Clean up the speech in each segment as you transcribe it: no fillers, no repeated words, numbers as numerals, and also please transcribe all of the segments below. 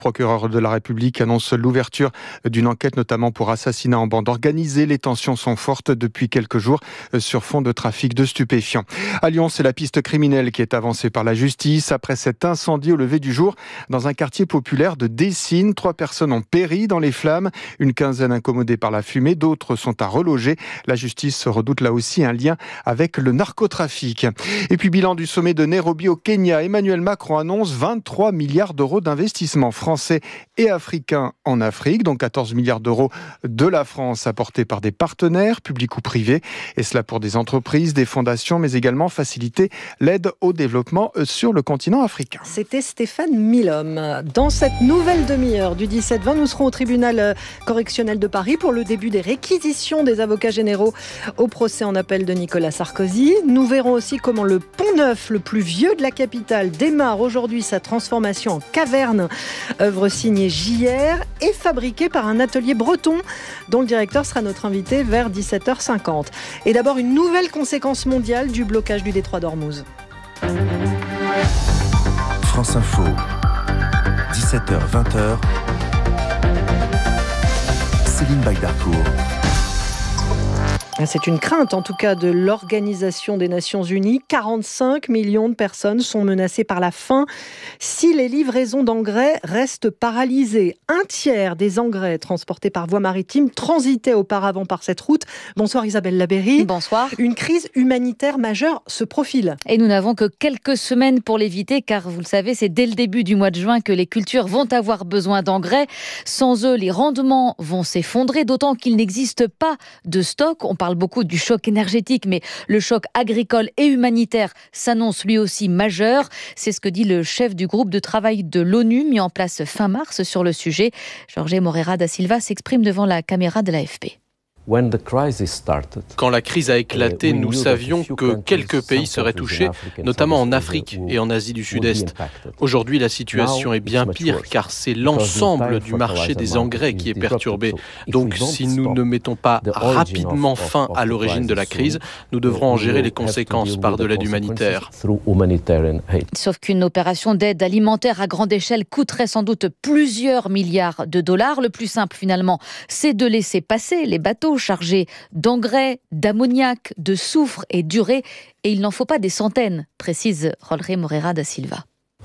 Le procureur de la République annonce l'ouverture d'une enquête notamment pour assassinat en bande organisée. Les tensions sont fortes depuis quelques jours sur fond de trafic de stupéfiants. À Lyon, c'est la piste criminelle qui est avancée par la justice. Après cet incendie au lever du jour dans un quartier populaire de Dessines, 3 personnes ont péri dans les flammes, une quinzaine incommodées par la fumée, d'autres sont à reloger. La justice redoute là aussi un lien avec le narcotrafic. Et puis bilan du sommet de Nairobi au Kenya, Emmanuel Macron annonce 23 milliards d'euros d'investissement français et africains en Afrique, dont 14 milliards d'euros de la France apportés par des partenaires, publics ou privés, et cela pour des entreprises, des fondations, mais également faciliter l'aide au développement sur le continent africain. C'était Stéphane Milhomme. Dans cette nouvelle demi-heure du 17-20, nous serons au tribunal correctionnel de Paris pour le début des réquisitions des avocats généraux au procès en appel de Nicolas Sarkozy. Nous verrons aussi comment le Pont-Neuf, le plus vieux de la capitale, démarre aujourd'hui sa transformation en caverne. Œuvre signée JR et fabriquée par un atelier breton dont le directeur sera notre invité vers 17h50. Et d'abord, une nouvelle conséquence mondiale du blocage du détroit d'Ormuz. France Info, 17h-20h, Céline Bagdarcourt. C'est une crainte, en tout cas, de l'Organisation des Nations Unies. 45 millions de personnes sont menacées par la faim si les livraisons d'engrais restent paralysées. Un tiers des engrais transportés par voie maritime transitaient auparavant par cette route. Bonsoir Isabelle Labeyrie. Bonsoir. Une crise humanitaire majeure se profile. Et nous n'avons que quelques semaines pour l'éviter, car vous le savez, c'est dès le début du mois de juin que les cultures vont avoir besoin d'engrais. Sans eux, les rendements vont s'effondrer, d'autant qu'il n'existe pas de stock. On parle beaucoup du choc énergétique, mais le choc agricole et humanitaire s'annonce lui aussi majeur. C'est ce que dit le chef du groupe de travail de l'ONU, mis en place fin mars sur le sujet. Jorge Moreira da Silva s'exprime devant la caméra de l'AFP. Quand la crise a éclaté, nous savions que quelques pays seraient touchés, notamment en Afrique et en Asie du Sud-Est. Aujourd'hui, la situation est bien pire car c'est l'ensemble du marché des engrais qui est perturbé. Donc, si nous ne mettons pas rapidement fin à l'origine de la crise, nous devrons en gérer les conséquences par de l'aide humanitaire. Sauf qu'une opération d'aide alimentaire à grande échelle coûterait sans doute plusieurs milliards de dollars. Le plus simple, finalement, c'est de laisser passer les bateaux chargés d'engrais, d'ammoniac, de soufre et d'urée. Et il n'en faut pas des centaines, précise Jorge Moreira da Silva.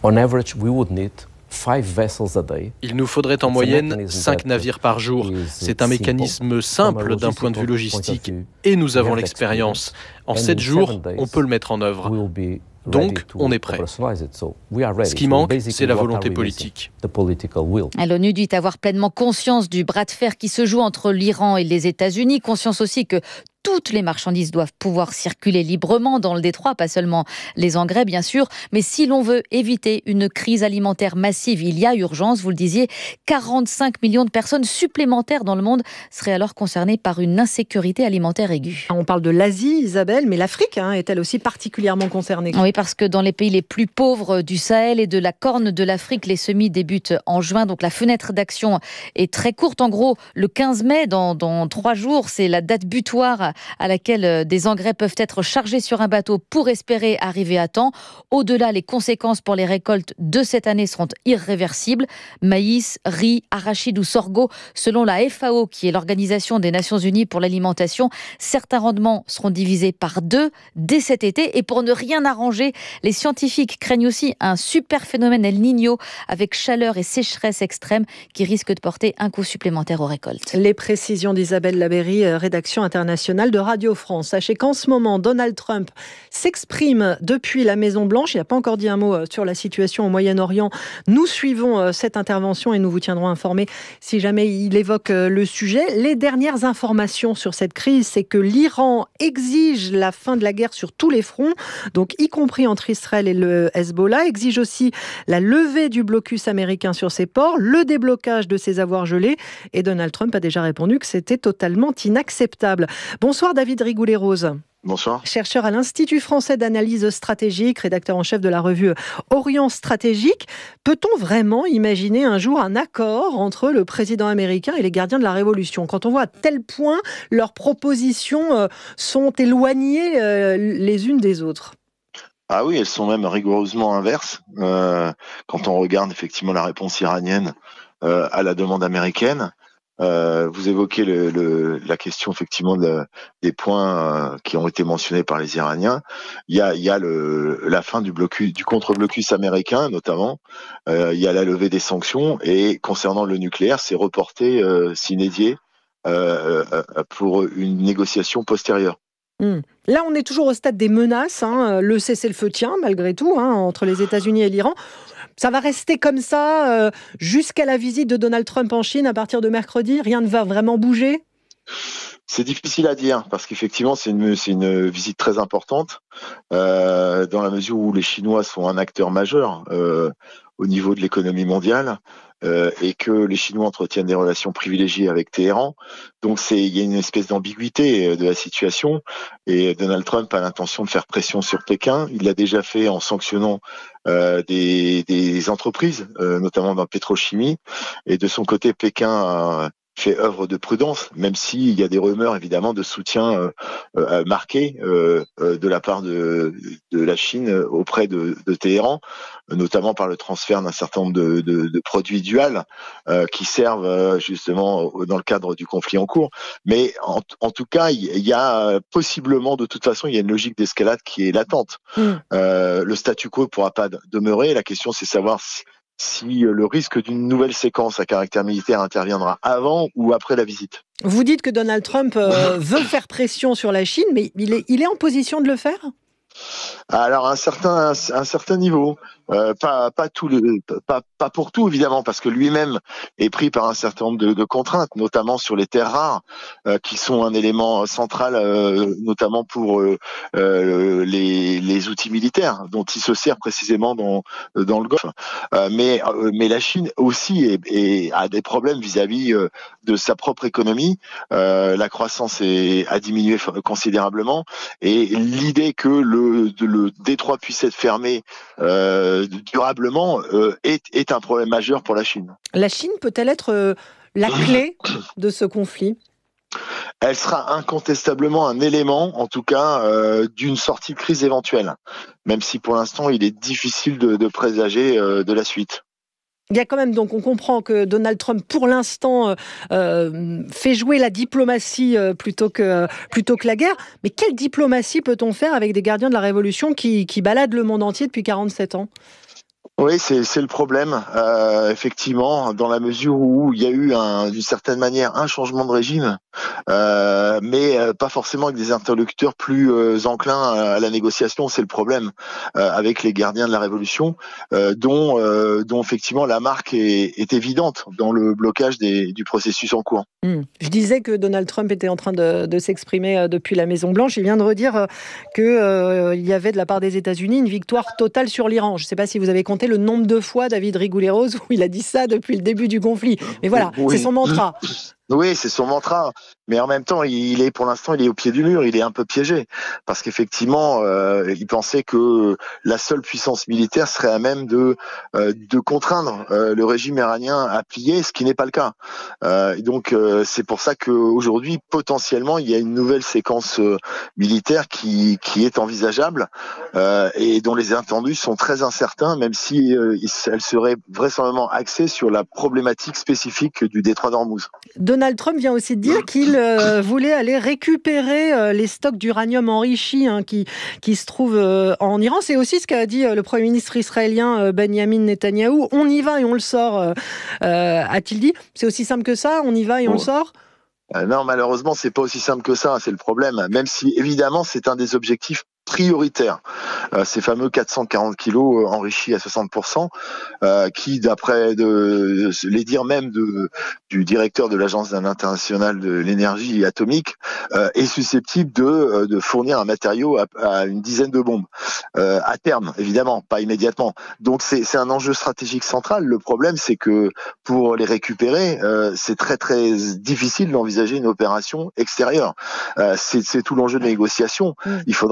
Il nous faudrait en moyenne 5 navires par jour. C'est un mécanisme simple d'un point de vue logistique et nous avons l'expérience. En 7 jours, on peut le mettre en œuvre. Donc, on est prêt. Ce qui manque, c'est la volonté politique. L'ONU dit avoir pleinement conscience du bras de fer qui se joue entre l'Iran et les États-Unis. Conscience aussi que toutes les marchandises doivent pouvoir circuler librement dans le détroit, pas seulement les engrais bien sûr, mais si l'on veut éviter une crise alimentaire massive, il y a urgence, vous le disiez, 45 millions de personnes supplémentaires dans le monde seraient alors concernées par une insécurité alimentaire aiguë. On parle de l'Asie, Isabelle, mais l'Afrique est-elle aussi particulièrement concernée? Oui, parce que dans les pays les plus pauvres du Sahel et de la Corne de l'Afrique, les semis débutent en juin, donc la fenêtre d'action est très courte. En gros, le 15 mai, dans 3 jours, c'est la date butoir à laquelle des engrais peuvent être chargés sur un bateau pour espérer arriver à temps. Au-delà, les conséquences pour les récoltes de cette année seront irréversibles. Maïs, riz, arachide ou sorgho, selon la FAO, qui est l'Organisation des Nations Unies pour l'alimentation, certains rendements seront divisés par 2 dès cet été. Et pour ne rien arranger, les scientifiques craignent aussi un super phénomène El Niño avec chaleur et sécheresse extrême qui risque de porter un coup supplémentaire aux récoltes. Les précisions d'Isabelle Labeyrie, rédaction internationale de Radio France. Sachez qu'en ce moment, Donald Trump s'exprime depuis la Maison-Blanche. Il n'a pas encore dit un mot sur la situation au Moyen-Orient. Nous suivons cette intervention et nous vous tiendrons informés si jamais il évoque le sujet. Les dernières informations sur cette crise, c'est que l'Iran exige la fin de la guerre sur tous les fronts, donc y compris entre Israël et le Hezbollah, exige aussi la levée du blocus américain sur ses ports, le déblocage de ses avoirs gelés. Et Donald Trump a déjà répondu que c'était totalement inacceptable. Bonsoir David Rigoulet-Rose. Bonsoir. Chercheur à l'Institut français d'analyse stratégique, rédacteur en chef de la revue Orient Stratégique. Peut-on vraiment imaginer un jour un accord entre le président américain et les gardiens de la Révolution, quand on voit à tel point leurs propositions sont éloignées les unes des autres? Ah oui, elles sont même rigoureusement inverses. Quand on regarde effectivement la réponse iranienne à la demande américaine, vous évoquez la question effectivement des points qui ont été mentionnés par les Iraniens. Il y a la fin du contre-blocus américain notamment. Il y a la levée des sanctions et concernant le nucléaire, c'est reporté sine die pour une négociation postérieure. Là, on est toujours au stade des menaces. Le cessez-le-feu tient, malgré tout, entre les États-Unis et l'Iran. Ça va rester comme ça jusqu'à la visite de Donald Trump en Chine à partir de mercredi. Rien ne va vraiment bouger. C'est difficile à dire parce qu'effectivement, c'est une visite très importante dans la mesure où les Chinois sont un acteur majeur au niveau de l'économie mondiale. Et que les Chinois entretiennent des relations privilégiées avec Téhéran. Donc il y a une espèce d'ambiguïté de la situation et Donald Trump a l'intention de faire pression sur Pékin. Il l'a déjà fait en sanctionnant des entreprises, notamment dans la pétrochimie. Et de son côté, Pékin fait œuvre de prudence, même s'il y a des rumeurs évidemment de soutien marqué de la part de la Chine auprès de Téhéran, notamment par le transfert d'un certain nombre de produits duals qui servent justement dans le cadre du conflit en cours. Mais en tout cas, il y a possiblement, de toute façon, il y a une logique d'escalade qui est latente. Le statu quo ne pourra pas demeurer. La question, c'est savoir si le risque d'une nouvelle séquence à caractère militaire interviendra avant ou après la visite. Vous dites que Donald Trump veut faire pression sur la Chine, mais il est en position de le faire ? Alors un certain niveau, pas pour tout évidemment, parce que lui-même est pris par un certain nombre de contraintes, notamment sur les terres rares, qui sont un élément central, notamment pour les outils militaires dont il se sert précisément dans le Golfe. Mais la Chine aussi a des problèmes vis-à-vis de sa propre économie. La croissance a diminué considérablement, et l'idée que le détroit puisse être fermé durablement est un problème majeur pour la Chine. La Chine peut-elle être la clé de ce conflit ? Elle sera incontestablement un élément, en tout cas, d'une sortie de crise éventuelle, même si pour l'instant il est difficile de présager de la suite. Il y a quand même, donc on comprend que Donald Trump, pour l'instant, fait jouer la diplomatie plutôt que la guerre. Mais quelle diplomatie peut-on faire avec des gardiens de la Révolution qui baladent le monde entier depuis 47 ans ? Oui, c'est le problème, effectivement, dans la mesure où il y a eu d'une certaine manière un changement de régime, mais pas forcément avec des interlocuteurs plus enclins à la négociation. C'est le problème avec les gardiens de la Révolution, dont effectivement la marque est évidente dans le blocage du processus en cours. Je disais que Donald Trump était en train de s'exprimer depuis la Maison-Blanche. Il vient de redire qu'il y avait de la part des États-Unis une victoire totale sur l'Iran. Je ne sais pas si vous avez compté le nombre de fois, David Rigouleros, où il a dit ça depuis le début du conflit. Mais voilà, oui. C'est son mantra. Oui, c'est son mantra, mais en même temps, pour l'instant, il est au pied du mur, il est un peu piégé, parce qu'effectivement, il pensait que la seule puissance militaire serait à même de contraindre le régime iranien à plier, ce qui n'est pas le cas. Donc, c'est pour ça qu'aujourd'hui, potentiellement, il y a une nouvelle séquence militaire qui est envisageable et dont les attendus sont très incertains, même si elle serait vraisemblablement axée sur la problématique spécifique du détroit d'Ormuz. Donald Trump vient aussi de dire qu'il voulait aller récupérer les stocks d'uranium enrichi qui se trouvent en Iran. C'est aussi ce qu'a dit le Premier ministre israélien Benjamin Netanyahou. On y va et on le sort, a-t-il dit. C'est aussi simple que ça, on y va et on le sort ? Non, malheureusement, c'est pas aussi simple que ça, c'est le problème. Même si, évidemment, c'est un des objectifs prioritaires. Ces fameux 440 kilos enrichis à 60%, qui, d'après les dires même du directeur de l'Agence internationale de l'énergie atomique, est susceptible de fournir un matériau à une dizaine de bombes. À terme, évidemment, pas immédiatement. Donc c'est un enjeu stratégique central. Le problème, c'est que pour les récupérer, c'est très très difficile d'envisager une opération extérieure. C'est tout l'enjeu de négociation. Il faudrait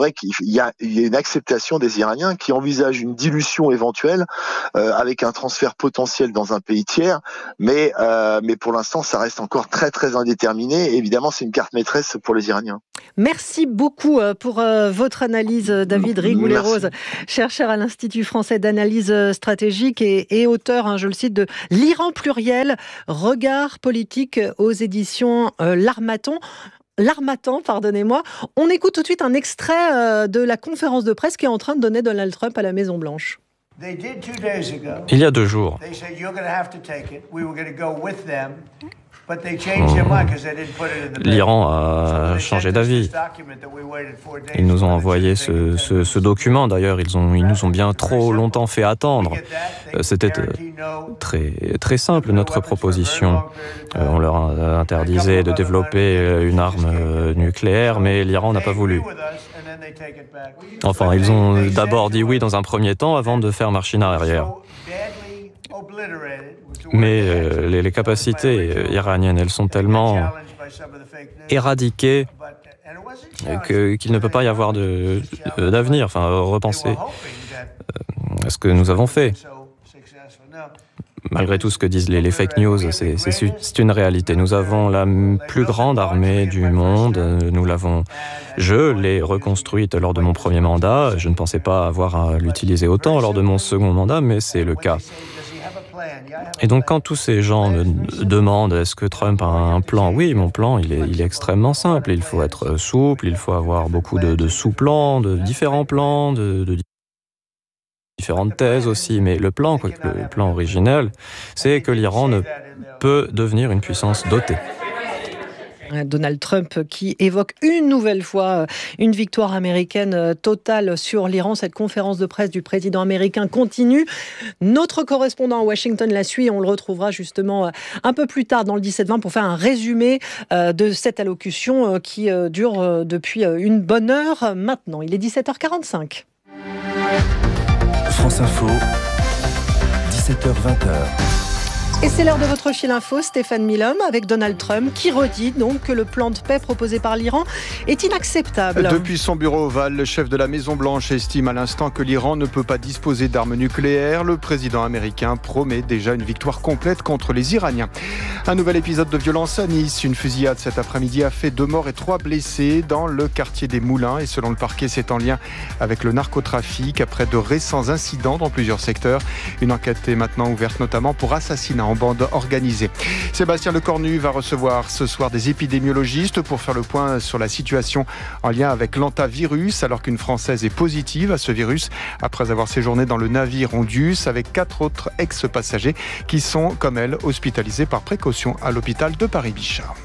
il y a une acceptation des Iraniens qui envisagent une dilution éventuelle avec un transfert potentiel dans un pays tiers, mais pour l'instant, ça reste encore très très indéterminé. Évidemment, c'est une carte maîtresse pour les Iraniens. Merci beaucoup pour votre analyse, David Rigoulet-Rose, chercheur à l'Institut français d'analyse stratégique et auteur, je le cite, de L'Iran pluriel, regard politique aux éditions L'Harmattan, pardonnez-moi. On écoute tout de suite un extrait de la conférence de presse qu'est en train de donner Donald Trump à la Maison-Blanche. Il y a 2 jours, l'Iran a changé d'avis. Ils nous ont envoyé ce document. D'ailleurs, ils nous ont bien trop longtemps fait attendre. C'était très, très simple, notre proposition. On leur interdisait de développer une arme nucléaire, mais l'Iran n'a pas voulu. Enfin, ils ont d'abord dit oui dans un premier temps avant de faire machine arrière. Mais les capacités iraniennes, elles sont tellement éradiquées qu'il ne peut pas y avoir d'avenir. Enfin, repenser à ce que nous avons fait. Malgré tout ce que disent les fake news, c'est une réalité. Nous avons la plus grande armée du monde. Je l'ai reconstruite lors de mon premier mandat. Je ne pensais pas avoir à l'utiliser autant lors de mon second mandat, mais c'est le cas. Et donc, quand tous ces gens me demandent est-ce que Trump a un plan, oui, mon plan, il est extrêmement simple. Il faut être souple, il faut avoir beaucoup de sous-plans, de différents plans, de différentes thèses aussi. Mais le plan originel, c'est que l'Iran ne peut devenir une puissance dotée. Donald Trump qui évoque une nouvelle fois une victoire américaine totale sur l'Iran. Cette conférence de presse du président américain continue. Notre correspondant à Washington la suit. On le retrouvera justement un peu plus tard dans le 17-20 pour faire un résumé de cette allocution qui dure depuis une bonne heure maintenant. Il est 17h45. France Info, 17h-20h. Et c'est l'heure de votre fil info, Stéphane Milhomme, avec Donald Trump, qui redit donc que le plan de paix proposé par l'Iran est inacceptable. Depuis son bureau ovale, le chef de la Maison-Blanche estime à l'instant que l'Iran ne peut pas disposer d'armes nucléaires. Le président américain promet déjà une victoire complète contre les Iraniens. Un nouvel épisode de violence à Nice. Une fusillade cet après-midi a fait 2 morts et 3 blessés dans le quartier des Moulins. Et selon le parquet, c'est en lien avec le narcotrafic. Après de récents incidents dans plusieurs secteurs, une enquête est maintenant ouverte notamment pour assassinat en bande organisée. Sébastien Lecornu va recevoir ce soir des épidémiologistes pour faire le point sur la situation en lien avec l'hantavirus, alors qu'une Française est positive à ce virus après avoir séjourné dans le navire Ondius avec 4 autres ex-passagers qui sont, comme elle, hospitalisés par précaution à l'hôpital de Paris-Bichat.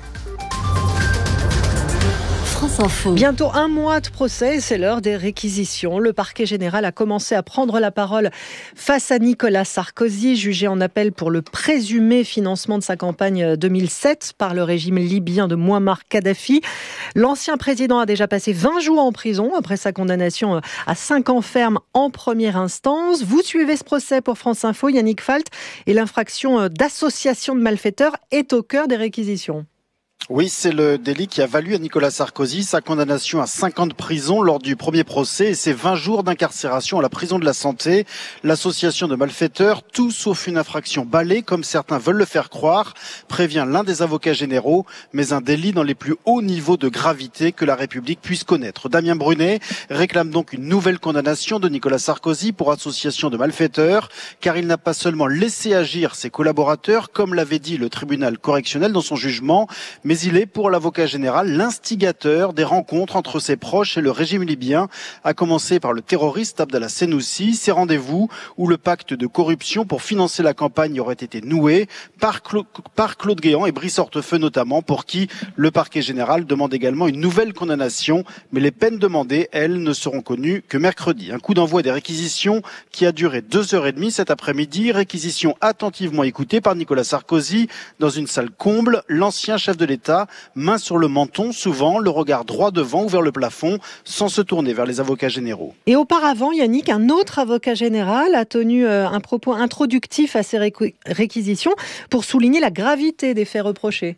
Bientôt 1 mois de procès, c'est l'heure des réquisitions. Le parquet général a commencé à prendre la parole face à Nicolas Sarkozy, jugé en appel pour le présumé financement de sa campagne 2007 par le régime libyen de Mouammar Kadhafi. L'ancien président a déjà passé 20 jours en prison après sa condamnation à 5 ans ferme en première instance. Vous suivez ce procès pour France Info, Yannick Falt, et l'infraction d'association de malfaiteurs est au cœur des réquisitions. Oui, c'est le délit qui a valu à Nicolas Sarkozy sa condamnation à 5 ans de prison lors du premier procès et ses 20 jours d'incarcération à la prison de la Santé. L'association de malfaiteurs, tout sauf une infraction balai, comme certains veulent le faire croire, prévient l'un des avocats généraux, mais un délit dans les plus hauts niveaux de gravité que la République puisse connaître. Damien Brunet réclame donc une nouvelle condamnation de Nicolas Sarkozy pour association de malfaiteurs, car il n'a pas seulement laissé agir ses collaborateurs, comme l'avait dit le tribunal correctionnel dans son jugement, mais il est, pour l'avocat général, l'instigateur des rencontres entre ses proches et le régime libyen, à commencer par le terroriste Abdallah Senoussi. Ces rendez-vous où le pacte de corruption pour financer la campagne aurait été noué par Claude Guéant et Brice Hortefeux notamment, pour qui le parquet général demande également une nouvelle condamnation. Mais les peines demandées, elles, ne seront connues que mercredi. Un coup d'envoi des réquisitions qui a duré 2h30 cet après-midi. Réquisition attentivement écoutée par Nicolas Sarkozy dans une salle comble. L'ancien chef de l'État, main sur le menton, souvent le regard droit devant ou vers le plafond, sans se tourner vers les avocats généraux. Et auparavant, Yannick, un autre avocat général a tenu un propos introductif à ces réquisitions pour souligner la gravité des faits reprochés.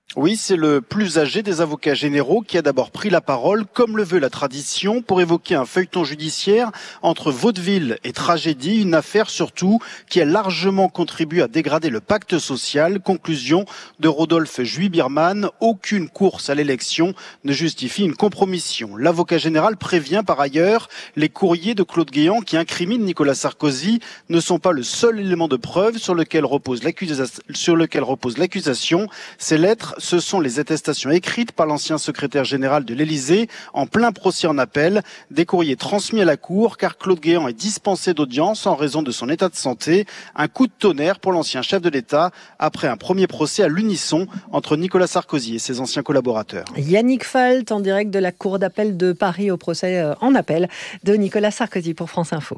Oui, c'est le plus âgé des avocats généraux qui a d'abord pris la parole, comme le veut la tradition, pour évoquer un feuilleton judiciaire entre vaudeville et tragédie, une affaire surtout qui a largement contribué à dégrader le pacte social. Conclusion de Rodolphe Juy-Birman, aucune course à l'élection ne justifie une compromission. L'avocat général prévient par ailleurs, les courriers de Claude Guéant qui incriminent Nicolas Sarkozy ne sont pas le seul élément de preuve sur lequel repose l'accusation. Ces lettres, ce sont les attestations écrites par l'ancien secrétaire général de l'Élysée en plein procès en appel, des courriers transmis à la Cour car Claude Guéant est dispensé d'audience en raison de son état de santé. Un coup de tonnerre pour l'ancien chef de l'État après un premier procès à l'unisson entre Nicolas Sarkozy et ses anciens collaborateurs. Yannick Falt en direct de la Cour d'appel de Paris au procès en appel de Nicolas Sarkozy pour France Info.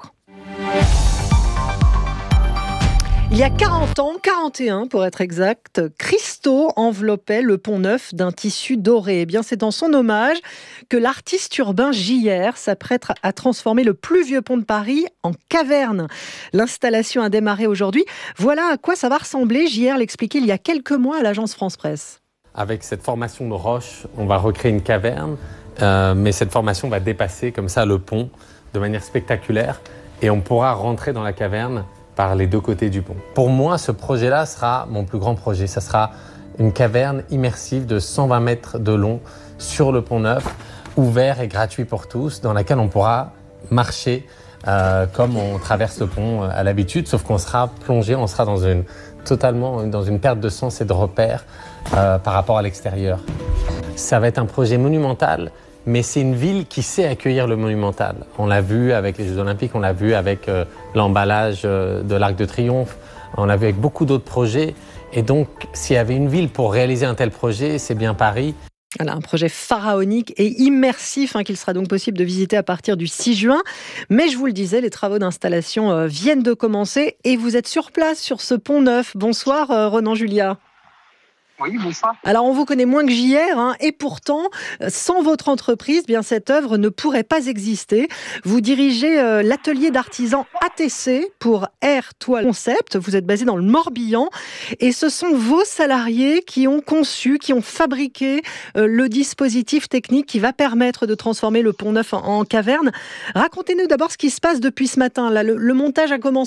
Il y a 40 ans, 41 pour être exact, Christo enveloppait le Pont Neuf d'un tissu doré. Eh bien, c'est en son hommage que l'artiste urbain JR s'apprête à transformer le plus vieux pont de Paris en caverne. L'installation a démarré aujourd'hui. Voilà à quoi ça va ressembler. JR l'expliquait il y a quelques mois à l'agence France Presse. Avec cette formation de roche, on va recréer une caverne, mais cette formation va dépasser comme ça le pont de manière spectaculaire et on pourra rentrer dans la caverne par les deux côtés du pont. Pour moi, ce projet-là sera mon plus grand projet. Ça sera une caverne immersive de 120 mètres de long sur le Pont Neuf, ouvert et gratuit pour tous, dans laquelle on pourra marcher comme on traverse le pont à l'habitude, sauf qu'on sera plongé, on sera totalement dans une perte de sens et de repères par rapport à l'extérieur. Ça va être un projet monumental, mais c'est une ville qui sait accueillir le monumental. On l'a vu avec les Jeux Olympiques, on l'a vu avec l'emballage de l'Arc de Triomphe, on l'a vu avec beaucoup d'autres projets. Et donc, s'il y avait une ville pour réaliser un tel projet, c'est bien Paris. Voilà, un projet pharaonique et immersif qu'il sera donc possible de visiter à partir du 6 juin. Mais je vous le disais, les travaux d'installation viennent de commencer et vous êtes sur place sur ce Pont Neuf. Bonsoir Renan Julia. Oui, bonsoir. Alors, on vous connaît moins que JR, et pourtant, sans votre entreprise, bien cette œuvre ne pourrait pas exister. Vous dirigez l'atelier d'artisans ATC pour Air Toile Concept. Vous êtes basé dans le Morbihan, et ce sont vos salariés qui ont conçu, qui ont fabriqué le dispositif technique qui va permettre de transformer le Pont Neuf en caverne. Racontez-nous d'abord ce qui se passe depuis ce matin. Là, le montage a commencé ?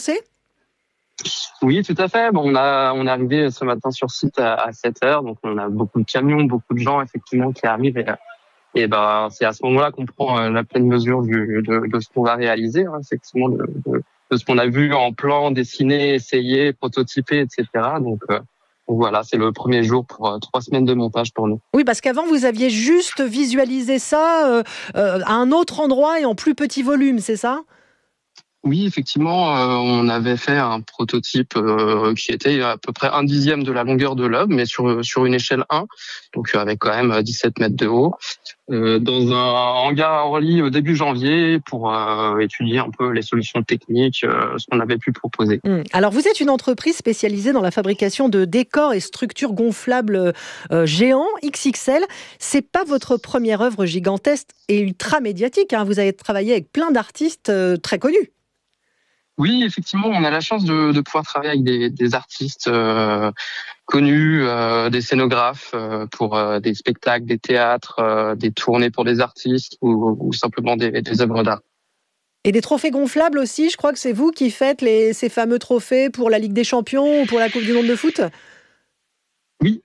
Oui, tout à fait. Bon, on est arrivé ce matin sur site à 7h, donc on a beaucoup de camions, beaucoup de gens effectivement qui arrivent et c'est à ce moment-là qu'on prend la pleine mesure de ce qu'on va réaliser, effectivement de ce qu'on a vu en plan, dessiné, essayé, prototypé, etc. Donc voilà, c'est le premier jour pour 3 semaines de montage pour nous. Oui, parce qu'avant vous aviez juste visualisé ça à un autre endroit et en plus petit volume, c'est ça ? Oui, effectivement, on avait fait un prototype qui était à peu près 1/10 de la longueur de l'œuvre, mais sur une échelle 1, donc avec quand même 17 mètres de haut, dans un hangar à Orly au début janvier pour étudier un peu les solutions techniques, ce qu'on avait pu proposer. Alors, vous êtes une entreprise spécialisée dans la fabrication de décors et structures gonflables géants, XXL. C'est pas votre première œuvre gigantesque et ultra médiatique. Vous avez travaillé avec plein d'artistes très connus. Oui, effectivement, on a la chance de pouvoir travailler avec des artistes connus, des scénographes pour des spectacles, des théâtres, des tournées pour des artistes ou simplement des œuvres d'art. Et des trophées gonflables aussi, je crois que c'est vous qui faites ces fameux trophées pour la Ligue des Champions ou pour la Coupe du Monde de foot ? Oui.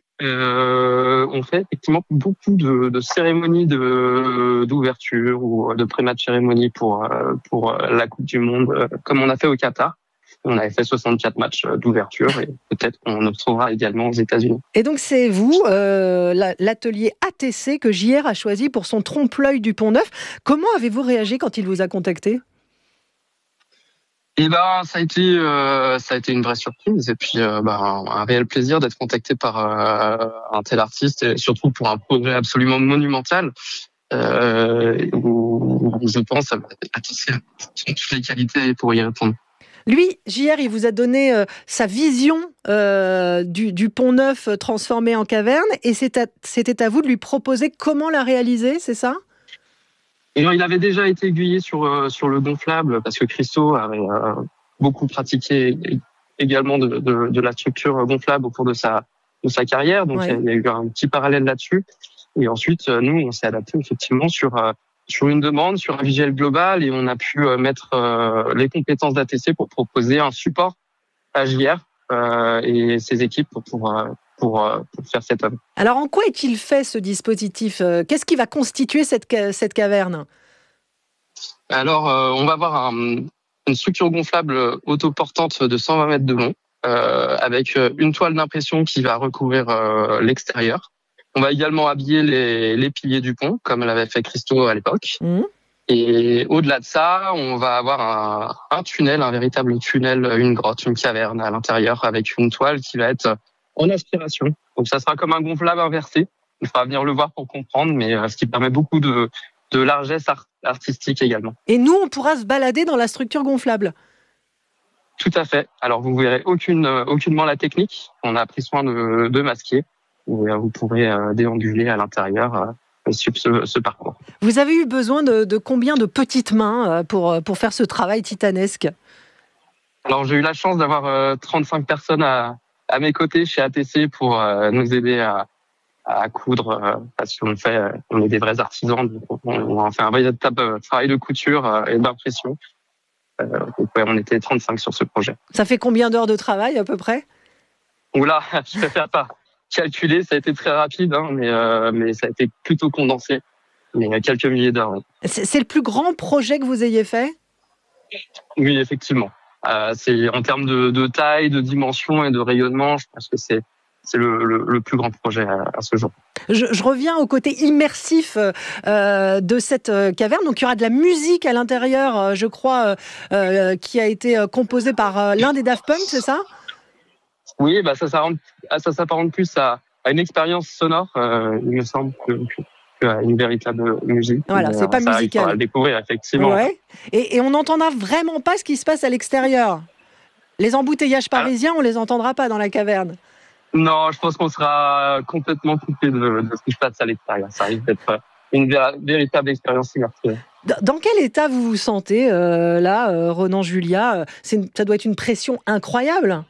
On fait effectivement beaucoup de cérémonies d'ouverture ou de pré-match cérémonie pour la Coupe du Monde, comme on a fait au Qatar. On avait fait 64 matchs d'ouverture et peut-être qu'on en trouvera également aux États-Unis. Et donc c'est vous, l'atelier ATC que JR a choisi pour son trompe-l'œil du Pont Neuf. Comment avez-vous réagi quand il vous a contacté ? Ça a été une vraie surprise et puis un réel plaisir d'être contacté par un tel artiste et surtout pour un projet absolument monumental où je pense à toutes les qualités pour y répondre. Lui, JR, il vous a donné sa vision du Pont Neuf transformé en caverne et c'était à vous de lui proposer comment la réaliser, c'est ça ? Et il avait déjà été aiguillé sur le gonflable parce que Christo avait beaucoup pratiqué également de la structure gonflable au cours de sa sa carrière. Donc, Ouais. il y a eu un petit parallèle là-dessus. Et ensuite, nous, on s'est adapté effectivement sur une demande, sur un visuel global, et on a pu mettre les compétences d'ATC pour proposer un support à JR et ses équipes pour faire cette œuvre. Alors, en quoi est-il fait ce dispositif ? Qu'est-ce qui va constituer cette caverne ? Alors, on va avoir une structure gonflable autoportante de 120 mètres de long, avec une toile d'impression qui va recouvrir l'extérieur. On va également habiller les piliers du pont, comme l'avait fait Christo à l'époque. Mmh. Et au-delà de ça, on va avoir un tunnel, un véritable tunnel, une grotte, une caverne à l'intérieur, avec une toile qui va être en aspiration. Donc ça sera comme un gonflable inversé. Il faudra venir le voir pour comprendre, mais ce qui permet beaucoup de largesse artistique également. Et nous, on pourra se balader dans la structure gonflable. Tout à fait. Alors vous verrez aucunement la technique. On a pris soin de masquer. Vous pourrez déambuler à l'intérieur sur ce parcours. Vous avez eu besoin de combien de petites mains pour faire ce travail titanesque ? Alors j'ai eu la chance d'avoir 35 personnes à mes côtés chez ATC pour nous aider à coudre, parce qu'on on est des vrais artisans, donc on fait un véritable travail de couture et d'impression. Donc on était 35 sur ce projet. Ça fait combien d'heures de travail à peu près ? Oula, je préfère pas calculer, ça a été très rapide, hein, mais ça a été plutôt condensé. Mais quelques milliers d'heures. Oui. C'est le plus grand projet que vous ayez fait ? Oui, effectivement. C'est en termes de taille, de dimension et de rayonnement, je pense que c'est le plus grand projet à ce jour. Je reviens au côté immersif de cette caverne. Donc, il y aura de la musique à l'intérieur, je crois, qui a été composée par l'un des Daft Punk, c'est ça ? Oui, ça s'apparente plus à une expérience sonore. Il me semble qu'à une véritable musique. Voilà, c'est pas musical. Il faudra le découvrir, effectivement. Ouais. Et on n'entendra vraiment pas ce qui se passe à l'extérieur. Les embouteillages parisiens, on les entendra pas dans la caverne. Non, je pense qu'on sera complètement coupé de ce qui se passe à l'extérieur. Ça risque d'être une véritable expérience immersive. Dans quel état vous vous sentez là, Renan Julia ? Ça doit être une pression incroyable.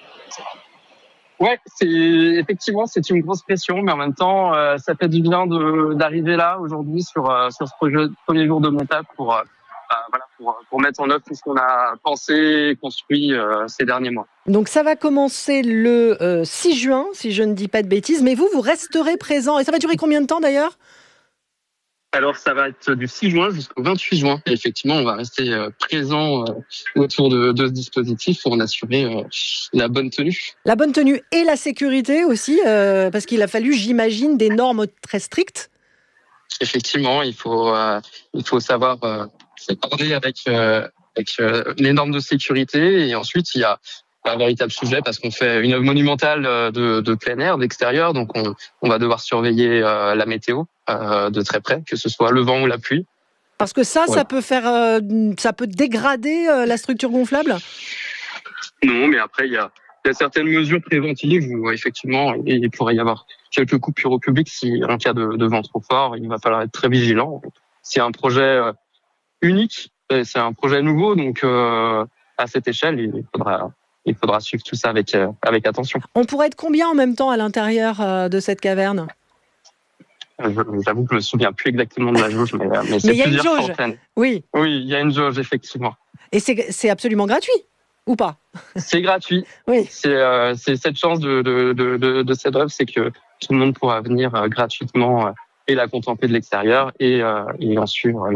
Ouais, effectivement c'est une grosse pression, mais en même temps ça fait du bien d'arriver là aujourd'hui sur ce premier jour de montage pour mettre en œuvre tout ce qu'on a pensé et construit ces derniers mois. Donc ça va commencer le 6 juin, si je ne dis pas de bêtises, mais vous resterez présent. Et ça va durer combien de temps d'ailleurs ? Alors ça va être du 6 juin jusqu'au 28 juin. Et effectivement, on va rester présent autour de ce dispositif pour en assurer la bonne tenue. La bonne tenue et la sécurité aussi, parce qu'il a fallu, j'imagine, des normes très strictes. Effectivement, il faut savoir s'accorder avec les normes de sécurité. Et ensuite, il y a un véritable sujet parce qu'on fait une œuvre monumentale de plein air, d'extérieur. Donc on va devoir surveiller la météo de très près, que ce soit le vent ou la pluie. Parce que ça peut dégrader la structure gonflable ? Non, mais après il y a certaines mesures préventives où effectivement il pourrait y avoir quelques coupures au public si en cas de vent trop fort. Il va falloir être très vigilant. C'est un projet unique, c'est un projet nouveau, donc à cette échelle il faudra suivre tout ça avec attention. On pourrait être combien en même temps à l'intérieur de cette caverne ? J'avoue que je me souviens plus exactement de la jauge, mais c'est plusieurs centaines. Oui, il y a une jauge, effectivement. Et c'est absolument gratuit, ou pas ? C'est gratuit. Oui. C'est cette chance de cette œuvre, c'est que tout le monde pourra venir gratuitement et la contempler de l'extérieur et en suivre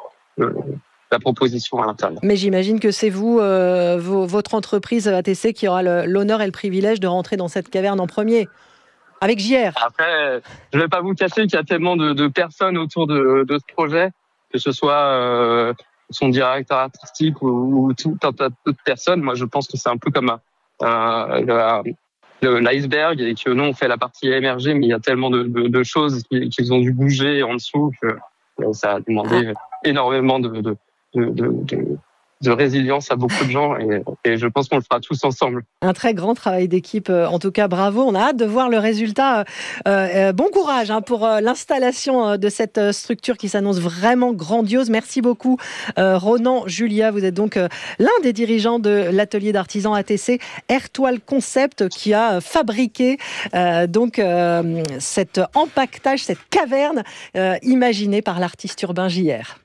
la proposition à l'intérieur. Mais j'imagine que c'est vous, votre entreprise ATC, qui aura l'honneur et le privilège de rentrer dans cette caverne en premier, avec JR. Après, je ne vais pas vous cacher qu'il y a tellement de personnes autour de ce projet, que ce soit son directeur artistique ou tout un tas d'autres personnes. Moi, je pense que c'est un peu comme l'iceberg et que nous, on fait la partie émergée, mais il y a tellement de choses qui ont dû bouger en dessous que ça a demandé énormément de résilience à beaucoup de gens et je pense qu'on le fera tous ensemble. Un très grand travail d'équipe, en tout cas bravo, on a hâte de voir le résultat. Bon courage pour l'installation de cette structure qui s'annonce vraiment grandiose. Merci beaucoup Ronan Julia, vous êtes donc l'un des dirigeants de l'atelier d'artisans ATC Airtoile Concept qui a fabriqué cet empaquetage, cette caverne imaginée par l'artiste urbain JR.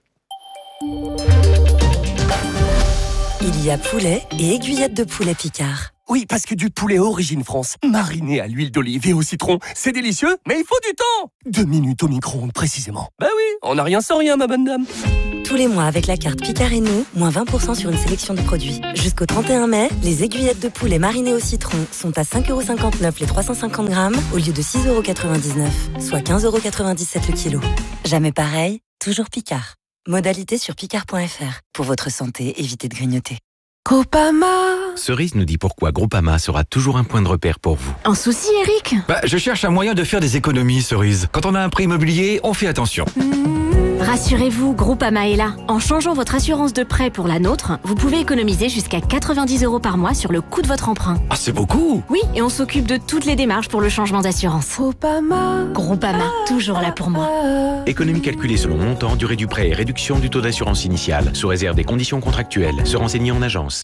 Il y a poulet et aiguillettes de poulet Picard. Oui, parce que du poulet Origine France, mariné à l'huile d'olive et au citron, c'est délicieux, mais il faut du temps. 2 minutes au micro-ondes, précisément. Bah oui, on n'a rien sans rien, ma bonne dame. Tous les mois, avec la carte Picard et nous, moins 20% sur une sélection de produits. Jusqu'au 31 mai, les aiguillettes de poulet marinées au citron sont à 5,59€ les 350 grammes, au lieu de 6,99€, soit 15,97€ le kilo. Jamais pareil, toujours Picard. Modalité sur picard.fr. Pour votre santé, évitez de grignoter. Groupama. Cerise nous dit pourquoi Groupama sera toujours un point de repère pour vous. Un souci, Eric ? Je cherche un moyen de faire des économies, Cerise. Quand on a un prêt immobilier, on fait attention. Rassurez-vous, Groupama est là. En changeant votre assurance de prêt pour la nôtre, vous pouvez économiser jusqu'à 90€ par mois sur le coût de votre emprunt. Ah, c'est beaucoup! Oui, et on s'occupe de toutes les démarches pour le changement d'assurance. Groupama, toujours là pour moi. Économie calculée selon montant, durée du prêt et réduction du taux d'assurance initial, sous réserve des conditions contractuelles. Se renseigner en agence.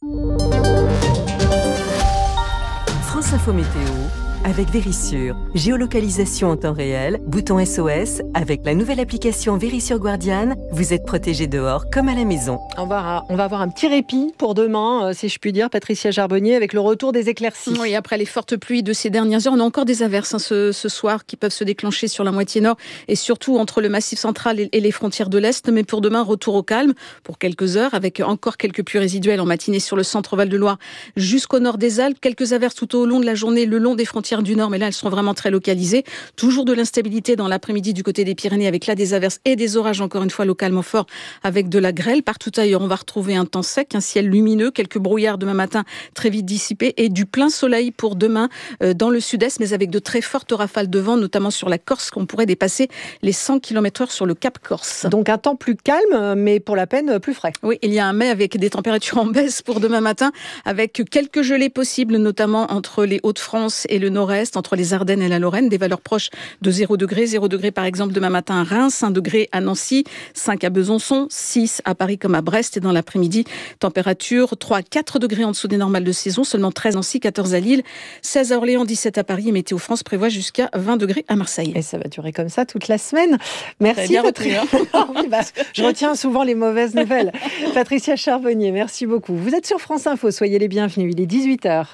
France Info Météo avec Vérissure. Géolocalisation en temps réel, bouton SOS. Avec la nouvelle application Vérissure Guardian, vous êtes protégé dehors comme à la maison. On va avoir un petit répit pour demain, si je puis dire, Patricia Charbonnier, avec le retour des éclaircies. Oui, après les fortes pluies de ces dernières heures, on a encore des averses ce soir qui peuvent se déclencher sur la moitié nord et surtout entre le Massif central et les frontières de l'Est. Mais pour demain, retour au calme pour quelques heures, avec encore quelques pluies résiduelles en matinée sur le centre Val-de-Loire jusqu'au nord des Alpes. Quelques averses tout au long de la journée, le long des frontières du nord, mais là elles seront vraiment très localisées. Toujours de l'instabilité dans l'après-midi du côté des Pyrénées, avec là des averses et des orages encore une fois localement forts, avec de la grêle. Partout ailleurs on va retrouver un temps sec, un ciel lumineux, quelques brouillards demain matin très vite dissipés et du plein soleil pour demain dans le sud-est, mais avec de très fortes rafales de vent, notamment sur la Corse, qu'on pourrait dépasser les 100 km/h sur le Cap Corse. Donc un temps plus calme, mais pour la peine plus frais. Oui, il y a un mai avec des températures en baisse pour demain matin, avec quelques gelées possibles, notamment entre les Hauts-de-France et le nord-est, entre les Ardennes et la Lorraine, des valeurs proches de 0 degré. 0 degré par exemple demain matin à Reims, 1 degré à Nancy, 5 à Besançon, 6 à Paris comme à Brest. Et dans l'après-midi, température 3 à 4 degrés en dessous des normales de saison, seulement 13 à Nancy, 14 à Lille, 16 à Orléans, 17 à Paris. Et Météo France prévoit jusqu'à 20 degrés à Marseille. Et ça va durer comme ça toute la semaine. Merci Patricia. Oui, je retiens souvent les mauvaises nouvelles. Patricia Charbonnier, merci beaucoup. Vous êtes sur France Info, soyez les bienvenus. Il est 18h.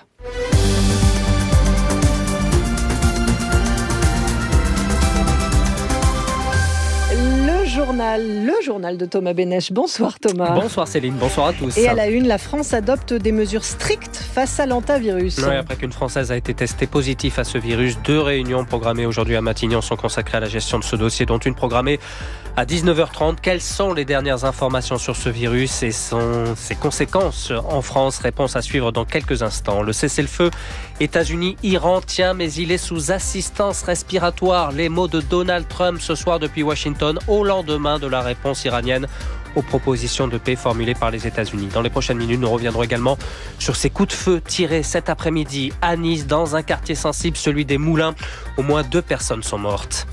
Le journal de Thomas Bénèche. Bonsoir Thomas. Bonsoir Céline, bonsoir à tous. Et à la une, la France adopte des mesures strictes face à l'hantavirus. Oui, après qu'une Française a été testée positive à ce virus, 2 réunions programmées aujourd'hui à Matignon sont consacrées à la gestion de ce dossier, dont une programmée à 19h30. Quelles sont les dernières informations sur ce virus et ses conséquences en France? Réponse à suivre dans quelques instants. Le cessez-le-feu États-Unis-Iran tient, mais il est sous assistance respiratoire. Les mots de Donald Trump ce soir depuis Washington, au lendemain de la réponse iranienne aux propositions de paix formulées par les États-Unis. Dans les prochaines minutes, nous reviendrons également sur ces coups de feu tirés cet après-midi à Nice, dans un quartier sensible, celui des Moulins. Au moins 2 personnes sont mortes.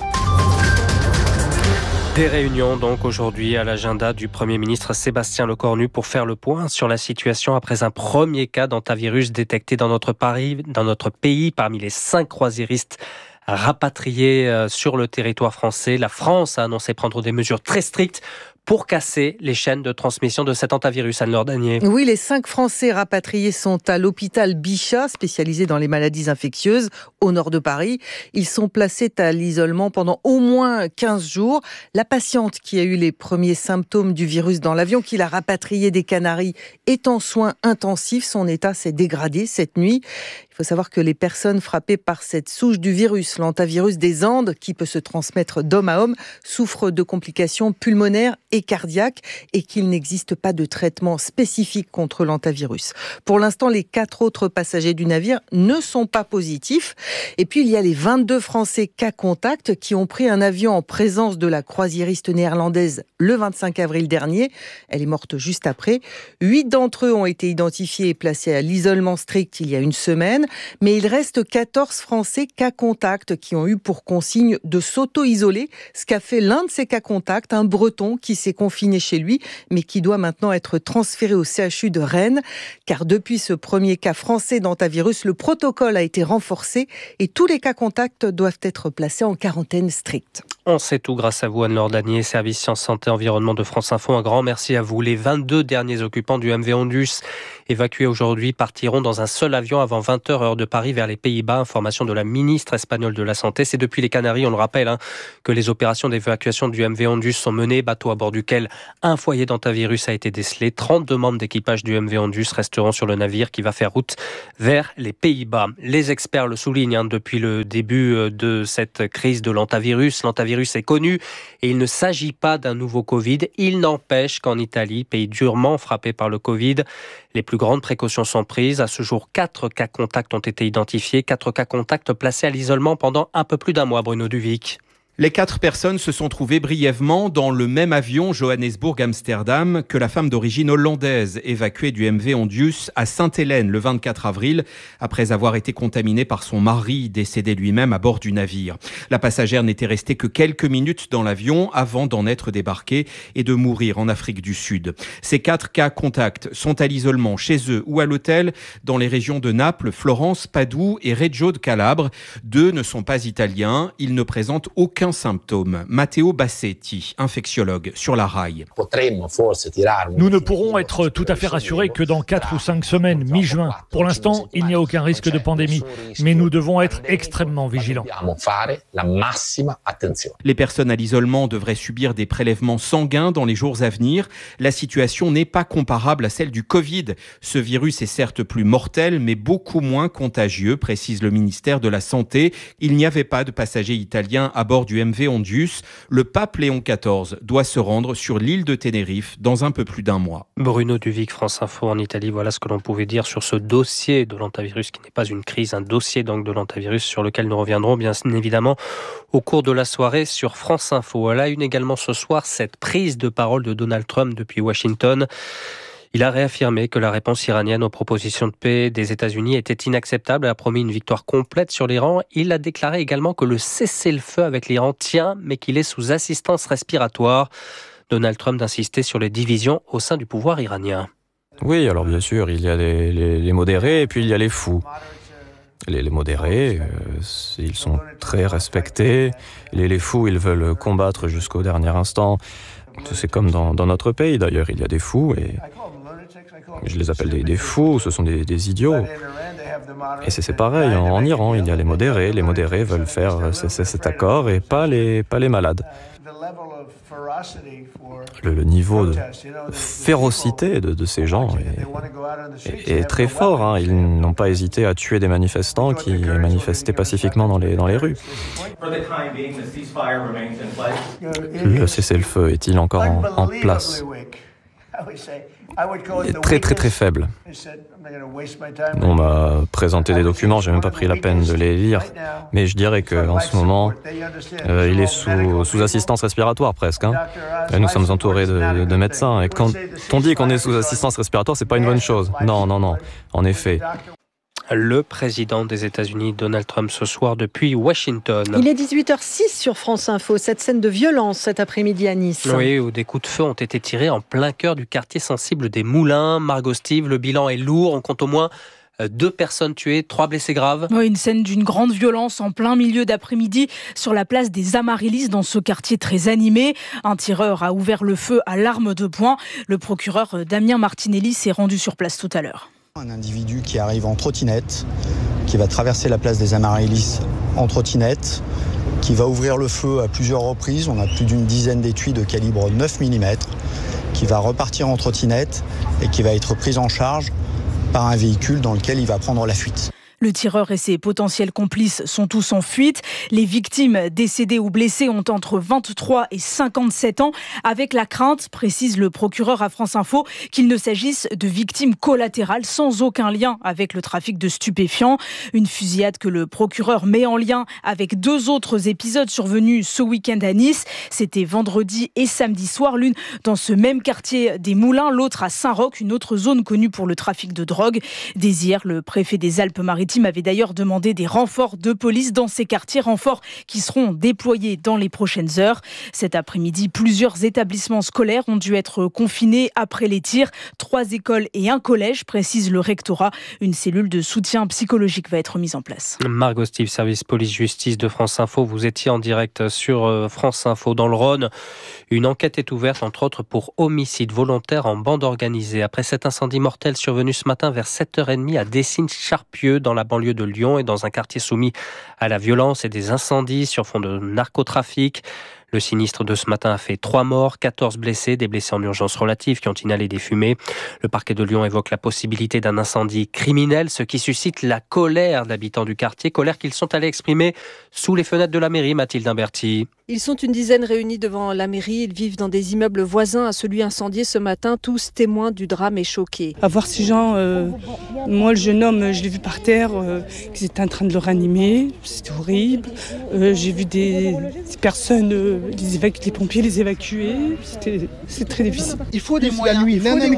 Des réunions donc aujourd'hui à l'agenda du Premier ministre Sébastien Lecornu pour faire le point sur la situation après un premier cas d'hantavirus détecté dans notre pays parmi les 5 croisiéristes rapatriés sur le territoire français. La France a annoncé prendre des mesures très strictes pour casser les chaînes de transmission de cet hantavirus. Anne-Laure Danier. Oui, les 5 Français rapatriés sont à l'hôpital Bichat, spécialisé dans les maladies infectieuses, au nord de Paris. Ils sont placés à l'isolement pendant au moins 15 jours. La patiente qui a eu les premiers symptômes du virus dans l'avion, qui l'a rapatriée des Canaries, est en soins intensifs. Son état s'est dégradé cette nuit. Il Il faut savoir que les personnes frappées par cette souche du virus, l'hantavirus des Andes, qui peut se transmettre d'homme à homme, souffrent de complications pulmonaires et cardiaques et qu'il n'existe pas de traitement spécifique contre l'hantavirus. Pour l'instant, les 4 autres passagers du navire ne sont pas positifs. Et puis, il y a les 22 Français cas contact qui ont pris un avion en présence de la croisiériste néerlandaise le 25 avril dernier. Elle est morte juste après. 8 d'entre eux ont été identifiés et placés à l'isolement strict il y a une semaine. Mais il reste 14 Français cas contact qui ont eu pour consigne de s'auto-isoler, ce qu'a fait l'un de ces cas contacts, un Breton qui s'est confiné chez lui, mais qui doit maintenant être transféré au CHU de Rennes, car depuis ce premier cas français d'hantavirus, le protocole a été renforcé et tous les cas contacts doivent être placés en quarantaine stricte. On sait tout grâce à vous, Anne-Laure Danier, service Sciences, Santé, Environnement de France Info. Un grand merci à vous. Les 22 derniers occupants du MV Ondus évacués aujourd'hui partiront dans un seul avion avant 20h heure de Paris vers les Pays-Bas. Information de la ministre espagnole de la Santé. C'est depuis les Canaries, on le rappelle, que les opérations d'évacuation du MV Ondus sont menées. Bateau à bord duquel un foyer d'hantavirus a été décelé. 32 membres d'équipage du MV Ondus resteront sur le navire qui va faire route vers les Pays-Bas. Les experts le soulignent depuis le début de cette crise de l'hantavirus. L'hantavirus est connu et il ne s'agit pas d'un nouveau Covid. Il n'empêche qu'en Italie, pays durement frappé par le Covid, les plus grandes précautions sont prises. À ce jour, 4 cas contacts ont été identifiés. 4 cas contacts placés à l'isolement pendant un peu plus d'un mois, Bruno Duvic. Les 4 personnes se sont trouvées brièvement dans le même avion Johannesburg-Amsterdam que la femme d'origine hollandaise évacuée du MV Ondus à Sainte-Hélène le 24 avril après avoir été contaminée par son mari décédé lui-même à bord du navire. La passagère n'était restée que quelques minutes dans l'avion avant d'en être débarquée et de mourir en Afrique du Sud. Ces 4 cas contacts sont à l'isolement chez eux ou à l'hôtel dans les régions de Naples, Florence, Padoue et Reggio de Calabre. 2 ne sont pas italiens, ils ne présentent aucun symptôme. Matteo Bassetti, infectiologue sur la RAI. Nous ne pourrons être tout à fait rassurés que dans 4 ou 5 semaines, mi-juin. Pour l'instant, il n'y a aucun risque de pandémie, mais nous devons être extrêmement vigilants. Les personnes à l'isolement devraient subir des prélèvements sanguins dans les jours à venir. La situation n'est pas comparable à celle du Covid. Ce virus est certes plus mortel, mais beaucoup moins contagieux, précise le ministère de la Santé. Il n'y avait pas de passagers italiens à bord du MV Ondus. Le pape Léon XIV doit se rendre sur l'île de Tenerife dans un peu plus d'un mois. Bruno Duvic, France Info en Italie. Voilà ce que l'on pouvait dire sur ce dossier de l'hantavirus qui n'est pas une crise, un dossier donc de l'hantavirus sur lequel nous reviendrons bien évidemment au cours de la soirée sur France Info. À la une également ce soir, cette prise de parole de Donald Trump depuis Washington. Il a réaffirmé que la réponse iranienne aux propositions de paix des États-Unis était inacceptable et a promis une victoire complète sur l'Iran. Il a déclaré également que le cessez-le-feu avec l'Iran tient, mais qu'il est sous assistance respiratoire. Donald Trump d'insister sur les divisions au sein du pouvoir iranien. Oui, alors bien sûr, il y a les modérés et puis il y a les fous. Les modérés, ils sont très respectés. Les fous, ils veulent combattre jusqu'au dernier instant. C'est comme dans notre pays d'ailleurs, il y a des fous et je les appelle des fous, ce sont des idiots. Et c'est pareil, en Iran, il y a les modérés veulent faire cet accord et pas les malades. Le niveau de férocité de ces gens est très fort. Ils n'ont pas hésité à tuer des manifestants qui manifestaient pacifiquement dans les rues. Le cessez-le-feu est-il encore en place ? Très très très faible. On m'a présenté des documents, j'ai même pas pris la peine de les lire, mais je dirais qu'en ce moment, il est sous assistance respiratoire presque. Et nous sommes entourés de médecins, et quand on dit qu'on est sous assistance respiratoire, c'est pas une bonne chose. Non, en effet. Le président des États-Unis, Donald Trump, ce soir depuis Washington. Il est 18h06 sur France Info. Cette scène de violence cet après-midi à Nice. Oui, où des coups de feu ont été tirés en plein cœur du quartier sensible des Moulins. Margot Steve, le bilan est lourd. On compte au moins 2 personnes tuées, 3 blessés graves. Oui, une scène d'une grande violence en plein milieu d'après-midi sur la place des Amaryllis dans ce quartier très animé. Un tireur a ouvert le feu à l'arme de poing. Le procureur Damien Martinelli s'est rendu sur place tout à l'heure. Un individu qui arrive en trottinette, qui va traverser la place des Amaryllis en trottinette, qui va ouvrir le feu à plusieurs reprises. On a plus d'une dizaine d'étuis de calibre 9 mm, qui va repartir en trottinette et qui va être prise en charge par un véhicule dans lequel il va prendre la fuite. Le tireur et ses potentiels complices sont tous en fuite. Les victimes décédées ou blessées ont entre 23 et 57 ans, avec la crainte, précise le procureur à France Info, qu'il ne s'agisse de victimes collatérales sans aucun lien avec le trafic de stupéfiants. Une fusillade que le procureur met en lien avec 2 autres épisodes survenus ce week-end à Nice. C'était vendredi et samedi soir, l'une dans ce même quartier des Moulins, l'autre à Saint-Roch, une autre zone connue pour le trafic de drogue. Dès hier, le préfet des Alpes-Maritimes avait d'ailleurs demandé des renforts de police dans ces quartiers, renforts qui seront déployés dans les prochaines heures. Cet après-midi, plusieurs établissements scolaires ont dû être confinés après les tirs. 3 écoles et un collège, précise le rectorat. Une cellule de soutien psychologique va être mise en place. Margot Steve, service police-justice de France Info. Vous étiez en direct sur France Info dans le Rhône. Une enquête est ouverte, entre autres, pour homicide volontaire en bande organisée. Après cet incendie mortel survenu ce matin vers 7h30 à Dessines-Charpieu, dans la banlieue de Lyon et dans un quartier soumis à la violence et des incendies sur fond de narcotrafic. Le sinistre de ce matin a fait 3 morts, 14 blessés, des blessés en urgence relative qui ont inhalé des fumées. Le parquet de Lyon évoque la possibilité d'un incendie criminel, ce qui suscite la colère d'habitants du quartier, colère qu'ils sont allés exprimer sous les fenêtres de la mairie, Mathilde Imberti. Ils sont une dizaine réunis devant la mairie. Ils vivent dans des immeubles voisins à celui incendié ce matin. Tous témoins du drame et choqués. À voir ces gens, moi le jeune homme, je l'ai vu par terre, qu'ils étaient en train de le ranimer. C'était horrible. J'ai vu des personnes, les pompiers les évacuer. C'est très difficile. Il faut des moyens. La nuit,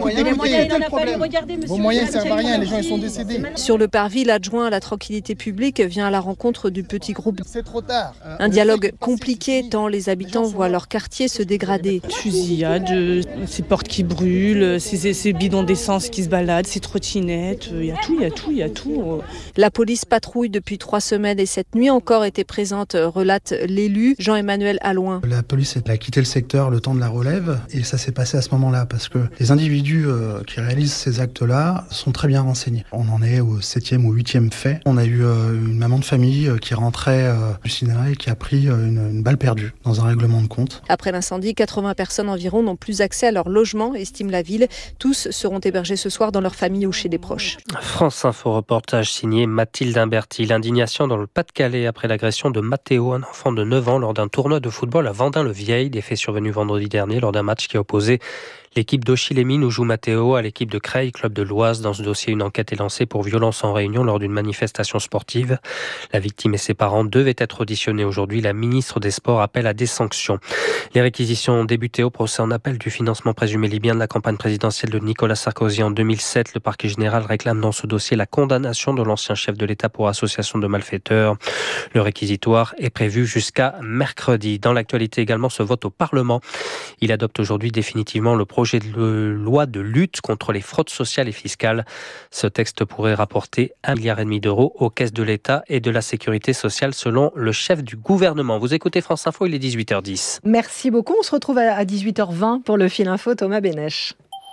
vos moyens ne servent à rien, les gens ils sont décédés. Sur le parvis, l'adjoint à la tranquillité publique vient à la rencontre du petit groupe. C'est trop tard. Un dialogue compliqué tant les habitants voient leur quartier se dégrader. Fusillade, ces portes qui brûlent, ces bidons d'essence qui se baladent, ces trottinettes, il y a tout. La police patrouille depuis 3 semaines et cette nuit encore était présente, relate l'élu Jean-Emmanuel Allouin. La police a quitté le secteur le temps de la relève et ça s'est passé à ce moment-là parce que les individus qui réalisent ces actes-là sont très bien renseignés. On en est au 7e ou 8e fait. On a eu une maman de famille qui rentrait du cinéma et qui a pris une balle perdue dans un règlement de compte. Après l'incendie, 80 personnes environ n'ont plus accès à leur logement, estime la ville. Tous seront hébergés ce soir dans leur famille ou chez des proches. France Info reportage signé Mathilde Imberti. L'indignation dans le Pas-de-Calais après l'agression de Mathéo, un enfant de 9 ans, lors d'un tournoi de football à Vendin-le-Vieil. Des faits survenus vendredi dernier lors d'un match qui a opposé l'équipe d'Auchy-les-Mines où joue Mathéo à l'équipe de Creil, club de l'Oise. Dans ce dossier, une enquête est lancée pour violence en réunion lors d'une manifestation sportive. La victime et ses parents devaient être auditionnés aujourd'hui. La ministre des Sports appelle à des sanctions. Les réquisitions ont débuté au procès en appel du financement présumé libyen de la campagne présidentielle de Nicolas Sarkozy en 2007. Le parquet général réclame dans ce dossier la condamnation de l'ancien chef de l'État pour association de malfaiteurs. Le réquisitoire est prévu jusqu'à mercredi. Dans l'actualité également, ce vote au Parlement. Il adopte aujourd'hui définitivement le projet de loi de lutte contre les fraudes sociales et fiscales. Ce texte pourrait rapporter 1,5 milliard d'euros aux caisses de l'État et de la sécurité sociale selon le chef du gouvernement. Vous écoutez France Info, il est 18h10. Merci beaucoup. On se retrouve à 18h20 pour le Fil Info, Thomas Bénèche.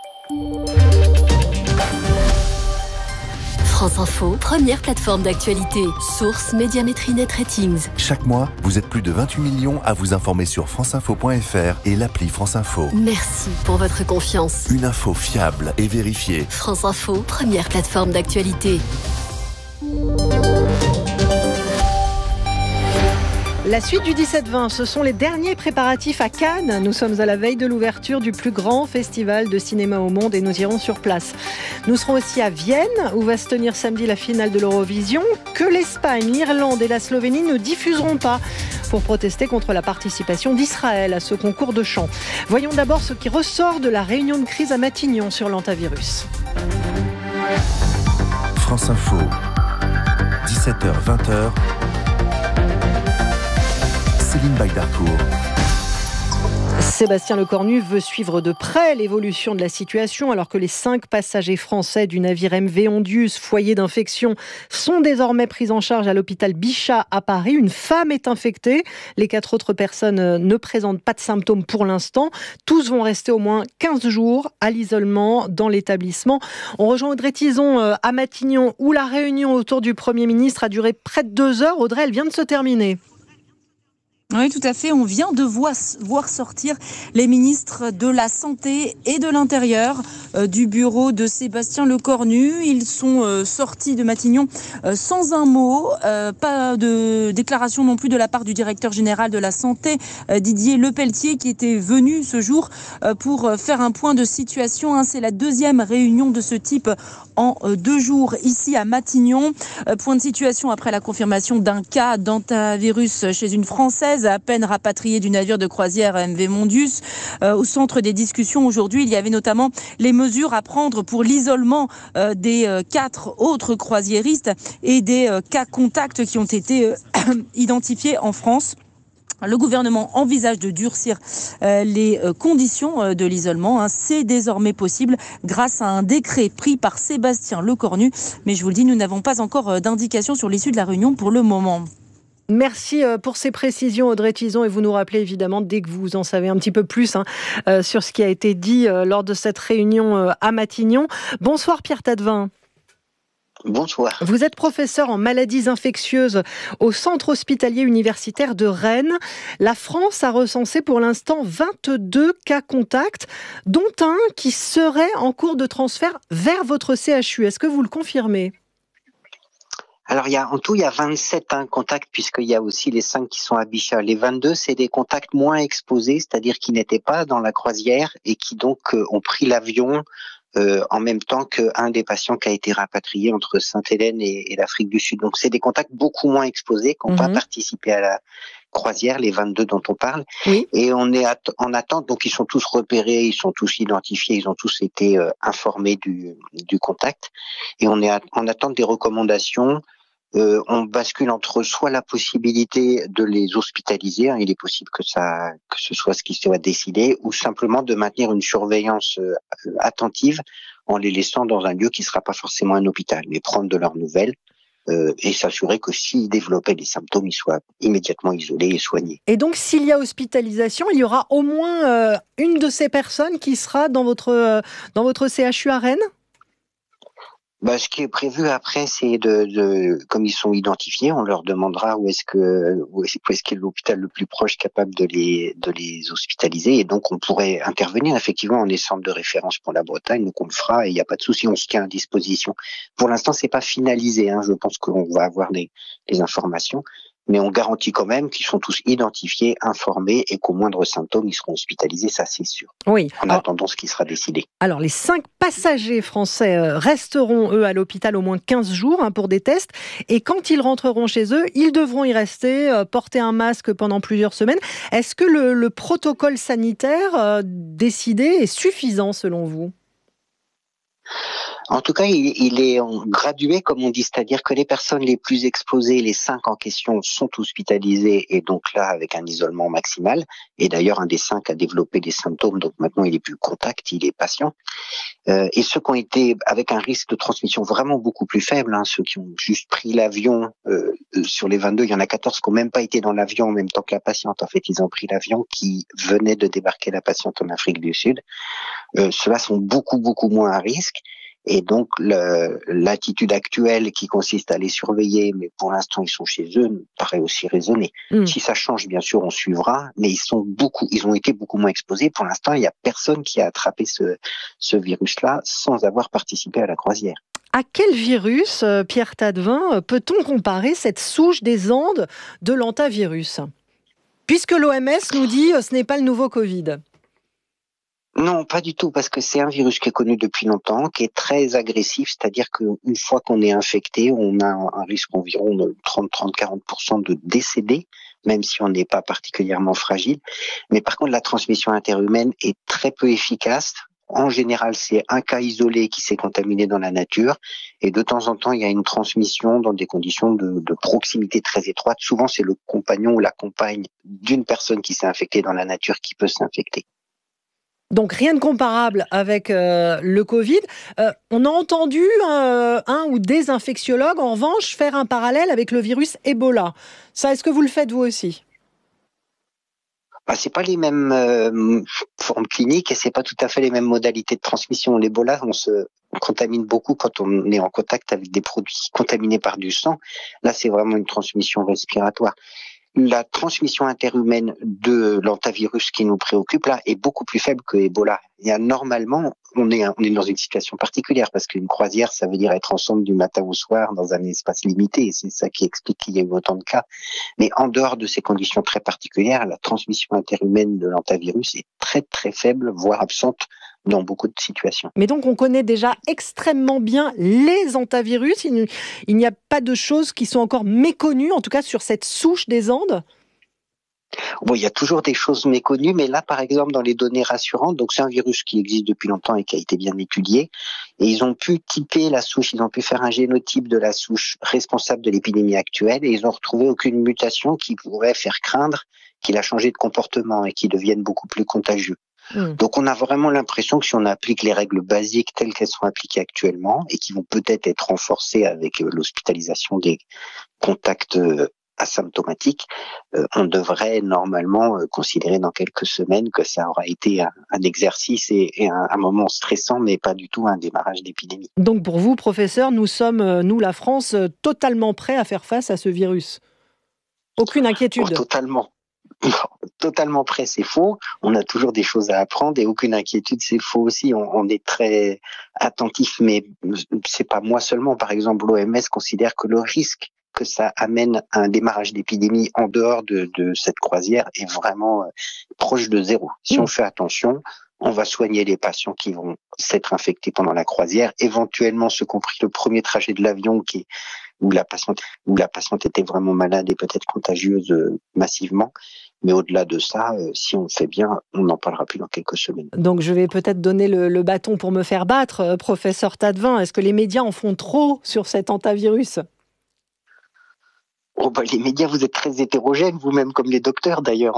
France Info, première plateforme d'actualité. Source Médiamétrie Net Ratings. Chaque mois, vous êtes plus de 28 millions à vous informer sur franceinfo.fr et l'appli France Info. Merci pour votre confiance. Une info fiable et vérifiée. France Info, première plateforme d'actualité. La suite du 17-20, ce sont les derniers préparatifs à Cannes. Nous sommes à la veille de l'ouverture du plus grand festival de cinéma au monde et nous irons sur place. Nous serons aussi à Vienne, où va se tenir samedi la finale de l'Eurovision, que l'Espagne, l'Irlande et la Slovénie ne diffuseront pas pour protester contre la participation d'Israël à ce concours de chant. Voyons d'abord ce qui ressort de la réunion de crise à Matignon sur l'hantavirus. France Info, 17h-20h. Céline Baydarcourt. Sébastien Lecornu veut suivre de près l'évolution de la situation alors que les 5 passagers français du navire MV Ondius, foyer d'infection, sont désormais pris en charge à l'hôpital Bichat à Paris. Une femme est infectée. Les 4 autres personnes ne présentent pas de symptômes pour l'instant. Tous vont rester au moins 15 jours à l'isolement dans l'établissement. On rejoint Audrey Tizon à Matignon où la réunion autour du Premier ministre a duré près de 2 heures. Audrey, elle vient de se terminer. Oui, tout à fait. On vient de voir sortir les ministres de la Santé et de l'Intérieur du bureau de Sébastien Lecornu. Ils sont sortis de Matignon sans un mot. Pas de déclaration non plus de la part du directeur général de la Santé, Didier Lepelletier, qui était venu ce jour pour faire un point de situation. C'est la deuxième réunion de ce type en 2 jours ici à Matignon. Point de situation après la confirmation d'un cas d'hantavirus chez une Française à peine rapatriée du navire de croisière MV Mondius. Au centre des discussions aujourd'hui, il y avait notamment les mesures à prendre pour l'isolement des 4 autres croisiéristes et des cas contacts qui ont été identifiés en France. Le gouvernement envisage de durcir les conditions de l'isolement. C'est désormais possible grâce à un décret pris par Sébastien Lecornu. Mais je vous le dis, nous n'avons pas encore d'indication sur l'issue de la réunion pour le moment. Merci pour ces précisions, Audrey Tison, et vous nous rappelez évidemment dès que vous en savez un petit peu plus sur ce qui a été dit lors de cette réunion à Matignon. Bonsoir Pierre Tadevin. Bonsoir. Vous êtes professeur en maladies infectieuses au Centre hospitalier universitaire de Rennes. La France a recensé pour l'instant 22 cas contacts, dont un qui serait en cours de transfert vers votre CHU. Est-ce que vous le confirmez ? Alors, en tout, il y a 27 contacts, puisqu'il y a aussi les 5 qui sont à Bichat. Les 22, c'est des contacts moins exposés, c'est-à-dire qui n'étaient pas dans la croisière et qui donc ont pris l'avion en même temps qu'un des patients qui a été rapatrié entre Sainte-Hélène et l'Afrique du Sud. Donc, c'est des contacts beaucoup moins exposés, qui n'ont pas participé à la croisière, les 22 dont on parle. Oui. Et on est en attente, donc ils sont tous repérés, ils sont tous identifiés, ils ont tous été informés du contact. Et on est en attente des recommandations. On bascule entre soit la possibilité de les hospitaliser, il est possible que ce soit ce qui soit décidé, ou simplement de maintenir une surveillance attentive en les laissant dans un lieu qui ne sera pas forcément un hôpital, mais prendre de leurs nouvelles et s'assurer que s'ils développaient des symptômes, ils soient immédiatement isolés et soignés. Et donc, s'il y a hospitalisation, il y aura au moins une de ces personnes qui sera dans votre CHU à Rennes ? Ce qui est prévu après, c'est comme ils sont identifiés, on leur demandera où est-ce qu'est l'hôpital le plus proche capable de les hospitaliser, et donc on pourrait intervenir. Effectivement, on est centre de référence pour la Bretagne, donc on le fera et il n'y a pas de souci, on se tient à disposition. Pour l'instant, c'est pas finalisé, je pense qu'on va avoir des informations. Mais on garantit quand même qu'ils sont tous identifiés, informés et qu'au moindre symptôme, ils seront hospitalisés, ça c'est sûr. Oui. En attendant ce qui sera décidé. Alors, les 5 passagers français resteront, eux, à l'hôpital au moins 15 jours pour des tests. Et quand ils rentreront chez eux, ils devront y rester, porter un masque pendant plusieurs semaines. Est-ce que le protocole sanitaire décidé est suffisant selon vous ? En tout cas, il est gradué, comme on dit, c'est-à-dire que les personnes les plus exposées, les 5 en question, sont hospitalisées et donc là avec un isolement maximal. Et d'ailleurs, un des 5 a développé des symptômes, donc maintenant il est plus contact, il est patient. Et ceux qui ont été avec un risque de transmission vraiment beaucoup plus faible, ceux qui ont juste pris l'avion, sur les 22, il y en a 14 qui n'ont même pas été dans l'avion en même temps que la patiente. En fait, ils ont pris l'avion qui venait de débarquer la patiente en Afrique du Sud. Ceux-là sont beaucoup, beaucoup moins à risque. Et donc, l'attitude actuelle qui consiste à les surveiller, mais pour l'instant, ils sont chez eux, me paraît aussi raisonnée. Si ça change, bien sûr, on suivra, mais ils ont été beaucoup moins exposés. Pour l'instant, il n'y a personne qui a attrapé ce virus-là sans avoir participé à la croisière. À quel virus, Pierre Tadevin, peut-on comparer cette souche des Andes de l'hantavirus ? Puisque l'OMS nous dit ce n'est pas le nouveau Covid. Non, pas du tout, parce que c'est un virus qui est connu depuis longtemps, qui est très agressif, c'est-à-dire qu'une fois qu'on est infecté, on a un risque environ de 30-40% de décédés, même si on n'est pas particulièrement fragile. Mais par contre, la transmission interhumaine est très peu efficace. En général, c'est un cas isolé qui s'est contaminé dans la nature, et de temps en temps, il y a une transmission dans des conditions de proximité très étroite. Souvent, c'est le compagnon ou la compagne d'une personne qui s'est infectée dans la nature qui peut s'infecter. Donc rien de comparable avec le Covid. On a entendu un ou des infectiologues, en revanche, faire un parallèle avec le virus Ebola. Ça, est-ce que vous le faites vous aussi ? C'est pas les mêmes formes cliniques et c'est pas tout à fait les mêmes modalités de transmission. L'Ebola, on contamine beaucoup quand on est en contact avec des produits contaminés par du sang. Là, c'est vraiment une transmission respiratoire. la transmission interhumaine de l'hantavirus qui nous préoccupe là est beaucoup plus faible que Ebola. Normalement, on est dans une situation particulière parce qu'une croisière, ça veut dire être ensemble du matin au soir dans un espace limité et c'est ça qui explique qu'il y a eu autant de cas. Mais en dehors de ces conditions très particulières, la transmission interhumaine de l'hantavirus est très très faible, voire absente dans beaucoup de situations. Mais donc on connaît déjà extrêmement bien les hantavirus. Il n'y a pas de choses qui sont encore méconnues, en tout cas sur cette souche des Andes. Bon, il y a toujours des choses méconnues, mais là, par exemple, dans les données rassurantes, donc c'est un virus qui existe depuis longtemps et qui a été bien étudié, et ils ont pu typer la souche, ils ont pu faire un génotype de la souche responsable de l'épidémie actuelle, et ils ont retrouvé aucune mutation qui pourrait faire craindre qu'il a changé de comportement et qu'il devienne beaucoup plus contagieux. Donc on a vraiment l'impression que si on applique les règles basiques telles qu'elles sont appliquées actuellement et qui vont peut-être être renforcées avec l'hospitalisation des contacts asymptomatiques, on devrait normalement considérer dans quelques semaines que ça aura été un exercice et un moment stressant, mais pas du tout un démarrage d'épidémie. Donc pour vous, professeur, nous sommes, nous la France, totalement prêts à faire face à ce virus. Aucune inquiétude. Totalement prêt, c'est faux. On a toujours des choses à apprendre et aucune inquiétude, c'est faux aussi. On est très attentif, mais c'est pas moi seulement. Par exemple, l'OMS considère que le risque que ça amène à un démarrage d'épidémie en dehors de cette croisière est vraiment proche de zéro. Si on fait attention, on va soigner les patients qui vont s'être infectés pendant la croisière, éventuellement ceux qui ont pris le premier trajet de l'avion où la patiente était vraiment malade et peut-être contagieuse massivement. Mais au-delà de ça, si on le fait bien, on n'en parlera plus dans quelques semaines. Donc je vais peut-être donner le bâton pour me faire battre, professeur Tadevin. Est-ce que les médias en font trop sur cet hantavirus ? Les médias, vous êtes très hétérogènes, vous-même comme les docteurs d'ailleurs.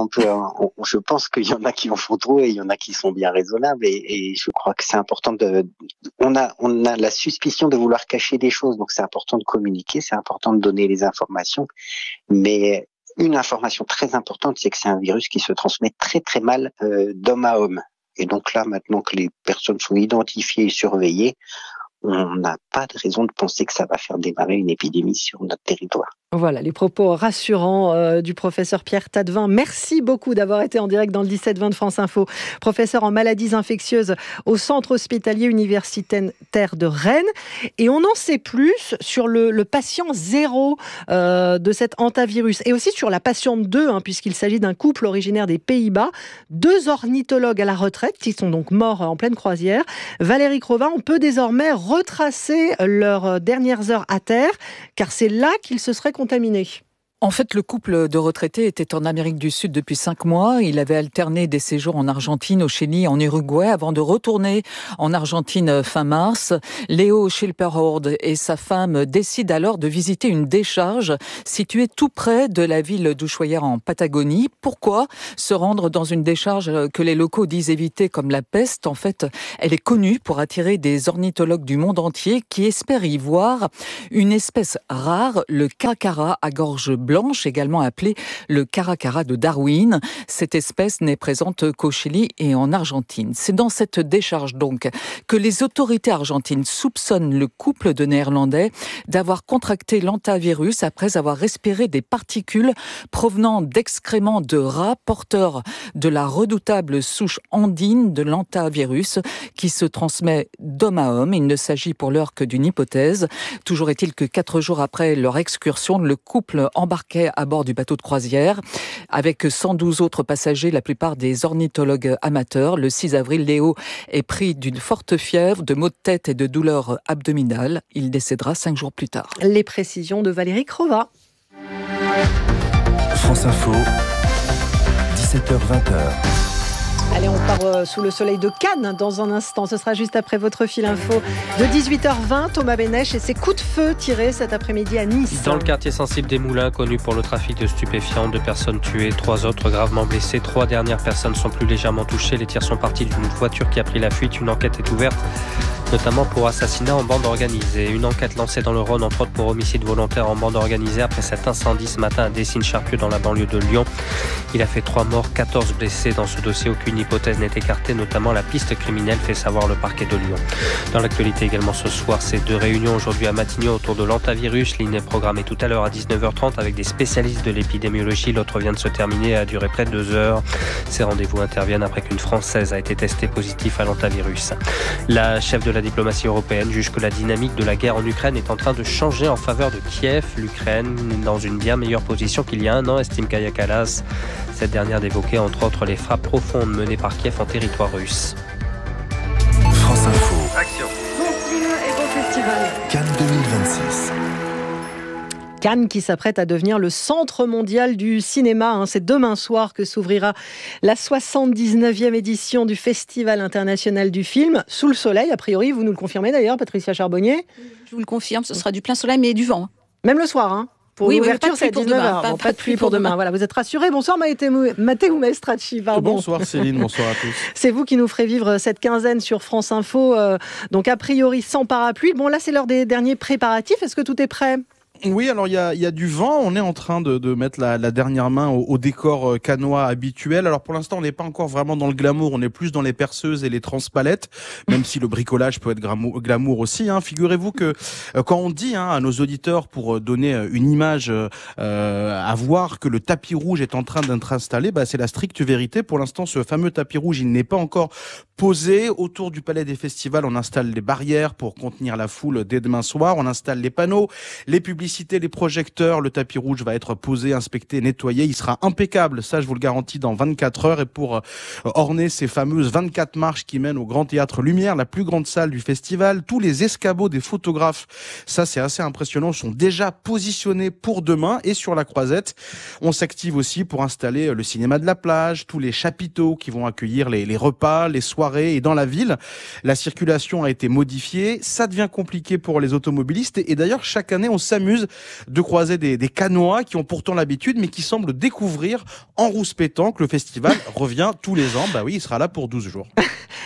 Je pense qu'il y en a qui en font trop et il y en a qui sont bien raisonnables. Et je crois que c'est important on a la suspicion de vouloir cacher des choses, donc c'est important de communiquer, c'est important de donner les informations. Mais une information très importante, c'est que c'est un virus qui se transmet très très mal d'homme à homme. Et donc là, maintenant que les personnes sont identifiées et surveillées, on n'a pas de raison de penser que ça va faire démarrer une épidémie sur notre territoire. Voilà, les propos rassurants du professeur Pierre Tadevin. Merci beaucoup d'avoir été en direct dans le 17-20 de France Info. Professeur en maladies infectieuses au Centre hospitalier universitaire de Rennes. Et on en sait plus sur le patient 0 de cet hantavirus. Et aussi sur la patiente 2, puisqu'il s'agit d'un couple originaire des Pays-Bas. 2 ornithologues à la retraite qui sont donc morts en pleine croisière. Valérie Crova, on peut désormais retracer leurs dernières heures à terre, car c'est là qu'ils se seraient contaminés. En fait, le couple de retraités était en Amérique du Sud depuis 5 mois. Il avait alterné des séjours en Argentine, au Chili, en Uruguay, avant de retourner en Argentine fin mars. Léo Schilperhord et sa femme décident alors de visiter une décharge située tout près de la ville d'Ushuaia en Patagonie. Pourquoi se rendre dans une décharge que les locaux disent éviter comme la peste ? En fait, elle est connue pour attirer des ornithologues du monde entier qui espèrent y voir une espèce rare, le caracara à gorge blanche, également appelée le caracara de Darwin. Cette espèce n'est présente qu'au Chili et en Argentine. C'est dans cette décharge donc que les autorités argentines soupçonnent le couple de Néerlandais d'avoir contracté l'hantavirus après avoir respiré des particules provenant d'excréments de rats porteurs de la redoutable souche andine de l'hantavirus qui se transmet d'homme à homme. Il ne s'agit pour l'heure que d'une hypothèse. Toujours est-il que 4 jours après leur excursion, le couple embarqué à bord du bateau de croisière avec 112 autres passagers, la plupart des ornithologues amateurs. Le 6 avril, Léo est pris d'une forte fièvre, de maux de tête et de douleurs abdominales. Il décédera 5 jours plus tard. Les précisions de Valérie Crova. France Info, 17h-20h. Allez, on part sous le soleil de Cannes dans un instant. Ce sera juste après votre fil info de 18h20. Thomas Bénèche et ses coups de feu tirés cet après-midi à Nice. Dans le quartier sensible des Moulins, connu pour le trafic de stupéfiants, 2 personnes tuées, 3 autres gravement blessées. 3 dernières personnes sont plus légèrement touchées. Les tirs sont partis d'une voiture qui a pris la fuite. Une enquête est ouverte notamment pour assassinat en bande organisée. Une enquête lancée dans le Rhône, entre autres pour homicide volontaire en bande organisée après cet incendie ce matin à Dessines-Charpieu dans la banlieue de Lyon. Il a fait 3 morts, 14 blessés. Dans ce dossier, aucune hypothèse n'est écartée, notamment la piste criminelle, fait savoir le parquet de Lyon. Dans l'actualité également ce soir, ces 2 réunions aujourd'hui à Matignon autour de l'antavirus. L'une est programmée tout à l'heure à 19h30 avec des spécialistes de l'épidémiologie. L'autre vient de se terminer et a duré près de 2 heures. Ces rendez-vous interviennent après qu'une Française a été testée positive à l'antavirus. La chef de la diplomatie européenne juge que la dynamique de la guerre en Ukraine est en train de changer en faveur de Kiev. L'Ukraine est dans une bien meilleure position qu'il y a un an, estime Kaja Kallas. Cette dernière d'évoquer entre autres les frappes profondes menées par Kiev en territoire russe. France Info. Action. Bon cinéma et bon festival. Cannes 2026. Cannes qui s'apprête à devenir le centre mondial du cinéma. C'est demain soir que s'ouvrira la 79e édition du Festival international du film. Sous le soleil, a priori, vous nous le confirmez d'ailleurs, Patricia Charbonnier? Je vous le confirme, ce sera du plein soleil mais du vent. Même le soir, hein? Pour l'ouverture, c'est à 19h. Pas de pluie pour demain. Voilà, vous êtes rassurés. Bonsoir Matteo Maestracci. Bonsoir Céline, bonsoir à tous. C'est vous qui nous ferez vivre cette quinzaine sur France Info. Donc a priori sans parapluie. Bon là, c'est l'heure des derniers préparatifs. Est-ce que tout est prêt ? Oui, alors il y a du vent, on est en train de mettre la dernière main au décor cannois habituel. Alors pour l'instant, on n'est pas encore vraiment dans le glamour, on est plus dans les perceuses et les transpalettes, même si le bricolage peut être glamour aussi. Figurez-vous que quand on dit à nos auditeurs, pour donner une image à voir que le tapis rouge est en train d'être installé, c'est la stricte vérité. Pour l'instant, ce fameux tapis rouge, il n'est pas encore posé. Autour du Palais des Festivals, on installe les barrières pour contenir la foule dès demain soir, on installe les panneaux, les publicités, les projecteurs, le tapis rouge va être posé, inspecté, nettoyé, il sera impeccable, ça je vous le garantis, dans 24 heures. Et pour orner ces fameuses 24 marches qui mènent au Grand Théâtre Lumière, la plus grande salle du festival, tous les escabeaux des photographes, ça c'est assez impressionnant, sont déjà positionnés pour demain. Et sur la Croisette, on s'active aussi pour installer le cinéma de la plage, tous les chapiteaux qui vont accueillir les repas, les soirées. Et dans la ville, la circulation a été modifiée, ça devient compliqué pour les automobilistes. Et d'ailleurs, chaque année, on s'amuse de croiser des cannois qui ont pourtant l'habitude, mais qui semblent découvrir en rouspétant que le festival revient tous les ans. Oui, il sera là pour 12 jours.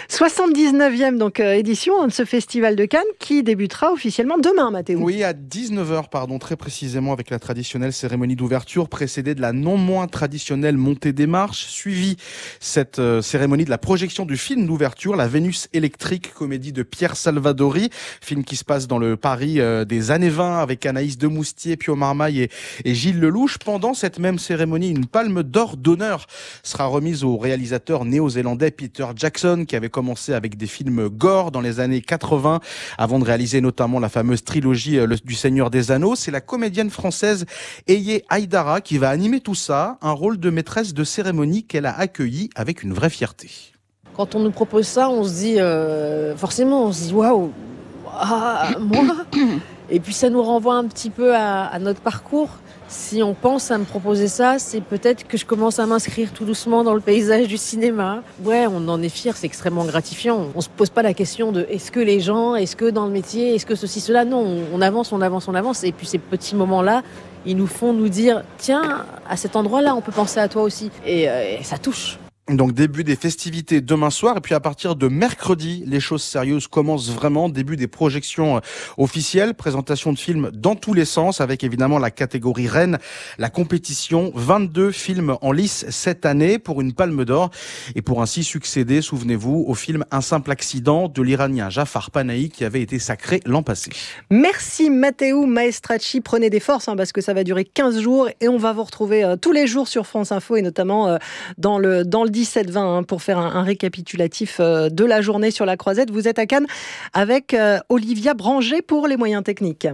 79e donc édition de ce festival de Cannes qui débutera officiellement demain, Mathéo. Oui, à 19h, très précisément, avec la traditionnelle cérémonie d'ouverture précédée de la non moins traditionnelle montée des marches, suivie cette cérémonie de la projection du film d'ouverture, La Vénus électrique, comédie de Pierre Salvadori, film qui se passe dans le Paris des années 20 avec Anaïs Demoustier, Pio Marmaille et Gilles Lelouch. Pendant cette même cérémonie, une palme d'or d'honneur sera remise au réalisateur néo-zélandais Peter Jackson, qui avait commencé avec des films gore dans les années 80, avant de réaliser notamment la fameuse trilogie du Seigneur des Anneaux. C'est la comédienne française Eye Haïdara qui va animer tout ça, un rôle de maîtresse de cérémonie qu'elle a accueilli avec une vraie fierté. Quand on nous propose ça, on se dit, forcément, on se dit waouh, moi. Et puis ça nous renvoie un petit peu à notre parcours. Si on pense à me proposer ça, c'est peut-être que je commence à m'inscrire tout doucement dans le paysage du cinéma. Ouais, on en est fiers, c'est extrêmement gratifiant. On se pose pas la question de est-ce que les gens, est-ce que dans le métier, est-ce que ceci, cela. Non, on avance. Et puis ces petits moments-là, ils nous font nous dire tiens, à cet endroit-là, on peut penser à toi aussi. Et ça touche. Donc début des festivités demain soir, et puis à partir de mercredi, les choses sérieuses commencent vraiment. Début des projections officielles, présentation de films dans tous les sens, avec évidemment la catégorie reine, la compétition. 22 films en lice cette année pour une palme d'or, et pour ainsi succéder, souvenez-vous, au film Un simple accident de l'Iranien Jafar Panahi qui avait été sacré l'an passé. Merci Matteo Maestracci, prenez des forces parce que ça va durer 15 jours et on va vous retrouver tous les jours sur France Info et notamment dans le 17-20 pour faire un récapitulatif de la journée sur la Croisette. Vous êtes à Cannes avec Olivia Branger pour les moyens techniques.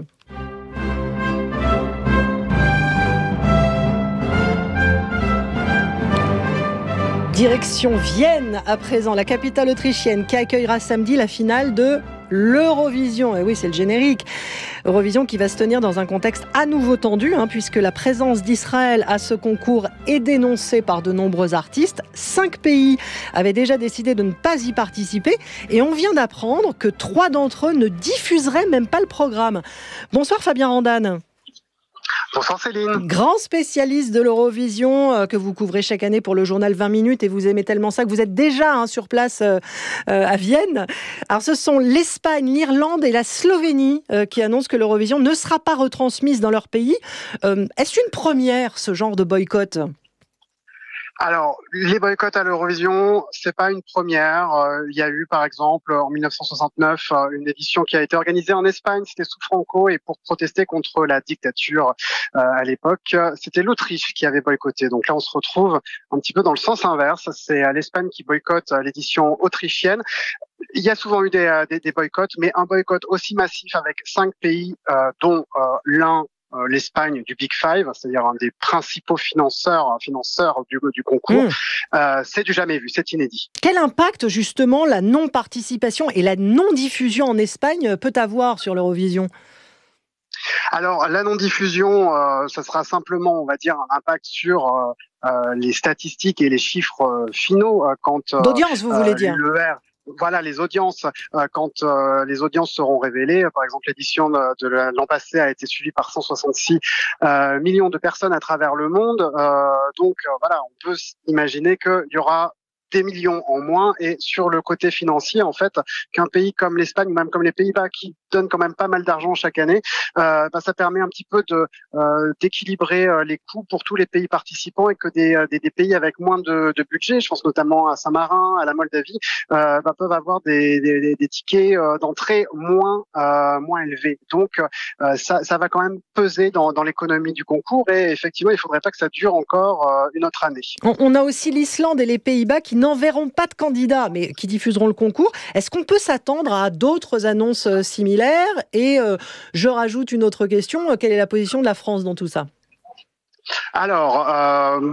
Direction Vienne à présent, la capitale autrichienne qui accueillera samedi la finale de l'Eurovision. Et oui, c'est le générique. Eurovision qui va se tenir dans un contexte à nouveau tendu, puisque la présence d'Israël à ce concours est dénoncée par de nombreux artistes. 5 pays avaient déjà décidé de ne pas y participer et on vient d'apprendre que 3 d'entre eux ne diffuseraient même pas le programme. Bonsoir Fabien Randane. Bonsoir Céline. Grand spécialiste de l'Eurovision que vous couvrez chaque année pour le journal 20 minutes et vous aimez tellement ça que vous êtes déjà sur place à Vienne. Alors ce sont l'Espagne, l'Irlande et la Slovénie qui annoncent que l'Eurovision ne sera pas retransmise dans leur pays. Est-ce une première, ce genre de boycott ? Alors, les boycotts à l'Eurovision, c'est pas une première. Il y a eu, par exemple, en 1969, une édition qui a été organisée en Espagne, c'était sous Franco, et pour protester contre la dictature à l'époque, c'était l'Autriche qui avait boycotté. Donc là, on se retrouve un petit peu dans le sens inverse. C'est l'Espagne qui boycotte l'édition autrichienne. Il y a souvent eu des boycotts, mais un boycott aussi massif avec 5 pays, dont l'un l'Espagne du Big Five, c'est-à-dire un des principaux financeurs du concours, c'est du jamais vu, c'est inédit. Quel impact justement la non-participation et la non-diffusion en Espagne peut avoir sur l'Eurovision ? Alors la non-diffusion, ça sera simplement, on va dire, un impact sur les statistiques et les chiffres finaux quand d'audience, vous voulez dire. Voilà, les audiences, quand les audiences seront révélées, par exemple l'édition de l'an passé a été suivie par 166 millions de personnes à travers le monde, donc voilà, on peut imaginer qu'il y aura des millions en moins, et sur le côté financier, en fait, qu'un pays comme l'Espagne, même comme les Pays-Bas, qui donnent quand même pas mal d'argent chaque année, ça permet un petit peu d'équilibrer les coûts pour tous les pays participants, et que des pays avec moins de budget, je pense notamment à Saint-Marin, à la Moldavie, peuvent avoir des tickets d'entrée moins élevés. Donc ça va quand même peser dans l'économie du concours, et effectivement, il faudrait pas que ça dure encore une autre année. On a aussi l'Islande et les Pays-Bas qui n'enverront pas de candidats, mais qui diffuseront le concours. Est-ce qu'on peut s'attendre à d'autres annonces similaires ? Et je rajoute une autre question, quelle est la position de la France dans tout ça ? Alors,